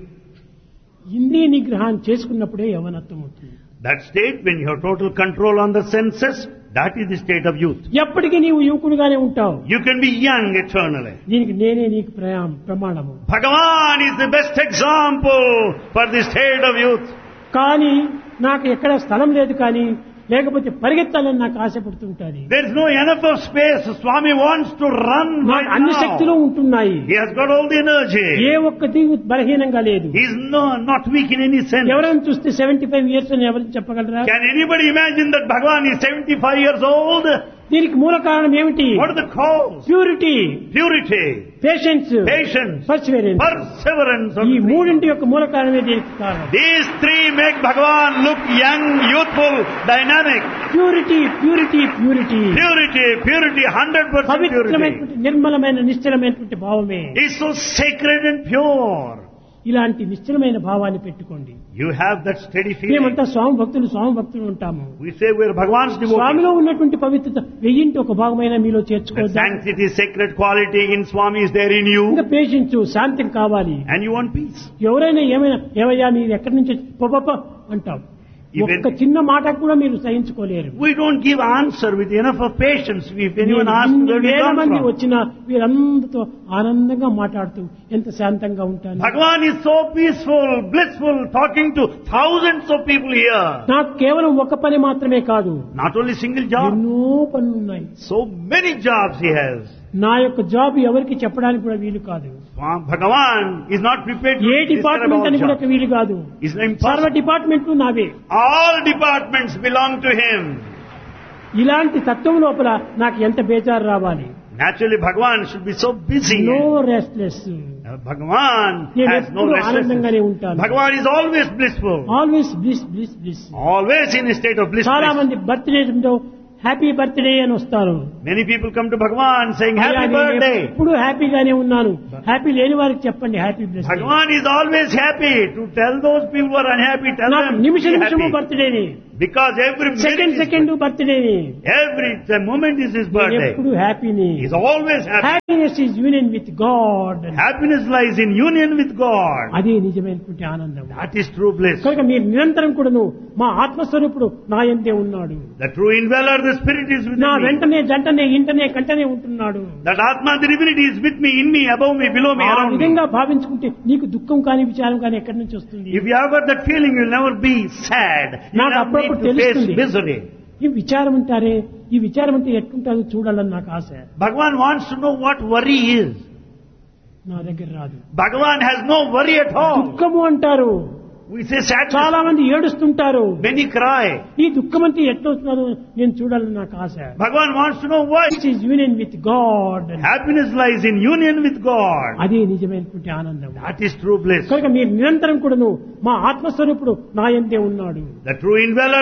ఇంద్రియ నిగ్రహాన్ని చేసుకున్నప్పుడే యవ్వనత్వం అవుతుంది. That state when you have total control on the senses, that is the state of youth. ఎప్పటికీ నీవు యువకుడుగానే ఉంటావు. You can be young eternally. దీనికి నేనే నీకు ప్రమాణము. Bhagavan is the best example for the state of youth. కానీ నాకు ఎక్కడ స్థలం లేదు, కానీ లేకపోతే పరిగెత్తాలని నాకు ఆశపడుతుంటాది. There is no enough of space. Swami wants to run నాకు right అన్ని శక్తులు now. ఉంటున్నాయి. He has got all the energy. ఏ ఒక్కటి బలహీనంగా లేదు. He is not weak in any sense. ఎవరైనా చూస్తే 75 years అని ఎవరు చెప్పగలరా? Can anybody imagine that Bhagavan is 75 years old? దీనికి మూల కారణం ఏమిటి? What is the cause? Purity, Purity, patience, patience, Perseverance. perseverance. ఈ మూడింటి యొక్క మూల కారణమే దీనికి కారణం. These three make Bhagavan look young, youthful, dynamic. Purity, purity, purity. Purity, purity, 100% purity. పవిత్రమైనటువంటి నిర్మలమైన నిశ్చలమైనటువంటి భావమే. It's so sacred and pure. ఇలాంటి నిశ్చలమైన భావాన్ని పెట్టుకోండి. You have that steady feeling. మేమంతా స్వామి భక్తులు ఉంటాము. We say we're Bhagavan's devotees. స్వామిలో ఉన్నటువంటి పవిత్రత వెయ్యింటి ఒక భాగమైన మీలో The చేర్చుకోవద్దా? sanctity, sacred quality in Swami is there in you. ఇంకా పేషెన్స్, శాంతం కావాలి. And you want peace. ఎవరైనా ఏమయ్యా మీరు ఎక్కడి నుంచి పప్ప అంటాం. Even- ఒక్క చిన్న మాట కూడా మీరు సహించుకోలేరు. We don't give answer with enough of patience. If anyone asks ఇన్ని where we వేల come మంది from. వచ్చినా వీరందరితో ఆనందంగా మాట్లాడుతూ ఎంత శాంతంగా ఉంటాను. Bhagavan is so peaceful, blissful, talking to thousands of people here. నాకు కేవలం ఒక పని మాత్రమే కాదు, Not only single job, ఎన్నో పనులున్నాయి. so many jobs he has. నా యొక్క జాబ్ ఎవరికి చెప్పడానికి కూడా వీలు కాదు. Bhagavan is not prepared to A describe department అని all కూడా jobs. వీలు కాదు. It's సర్వ impossible. డిపార్ట్మెంట్లు నావే. All departments belong to him. ఇలాంటి తత్వం లోపల నాకు ఎంత బేజారు రావాలి. Naturally, Bhagavan should be so busy. No restless. Bhagavan నేను has no ఎప్పుడూ restlessness. ఆనందంగానే ఉంటాను. Bhagavan is always blissful. Always bliss. Always in a state of bliss. చాలా మంది బర్త్డే హ్యాపీ బర్త్డే అని వస్తారు. Many people come to Bhagavan saying happy birthday. ఎప్పుడు హ్యాపీగానే ఉన్నాను. హ్యాపీ లేని వారికి చెప్పండి happy bless. Bhagavan is always happy. To tell those people who are unhappy, tell them నిమిషము be happy. బర్త్డేని, Because every second బర్త్డేని, every moment is his birthday. ఎప్పుడు హ్యాపీని. He is always happy. Happiness is union with God. Happiness lies in union with God. అదే నిజమైనటువంటి ఆనందం. That is true bliss. కనుక మీరు నిరంతరం కూడాను మా ఆత్మస్వరూపుడు నా యందే ఉన్నాడు. The true indweller, the spirit is within నా me. వెంటనే జంటనే ఇంటనే కంటనే ఉంటున్నాడు. That Atma, the divinity is with me, in me, above me, below me, ఆ around me. విధంగా భావించుకుంటే నీకు దుఃఖం కానీ విచారం కానీ ఎక్కడి నుంచి వస్తుంది? If you have got that feeling, you'll never be sad. You నాకు never అప్పుడప్పుడు need to face తెలుస్తుంది. misery. ఈ విచారం అంటారే, ఈ విచారం అంటే ఎట్లుంటుందో చూడాలని నాకు ఆశ. Bhagavan wants to know what worry is. నా దగ్గర రాదు. Bhagavan has no worry at all. దుఃఖము అంటారు. We say sadness. చాలా మంది ఏడుస్తుంటారు. Many cry. ఈ దుఃఖం అంటే ఎట్లవుతుందో నేను చూడాలని నాకు ఆశ. Bhagavan wants to know why. This is union with God. Happiness lies in union with God. అదే నిజమైనటువంటి ఆనందం. That is true bliss. కనుక మీరు నిరంతరం కూడాను మా ఆత్మస్వరూపుడు నా యందే ఉన్నాడు. The true indweller,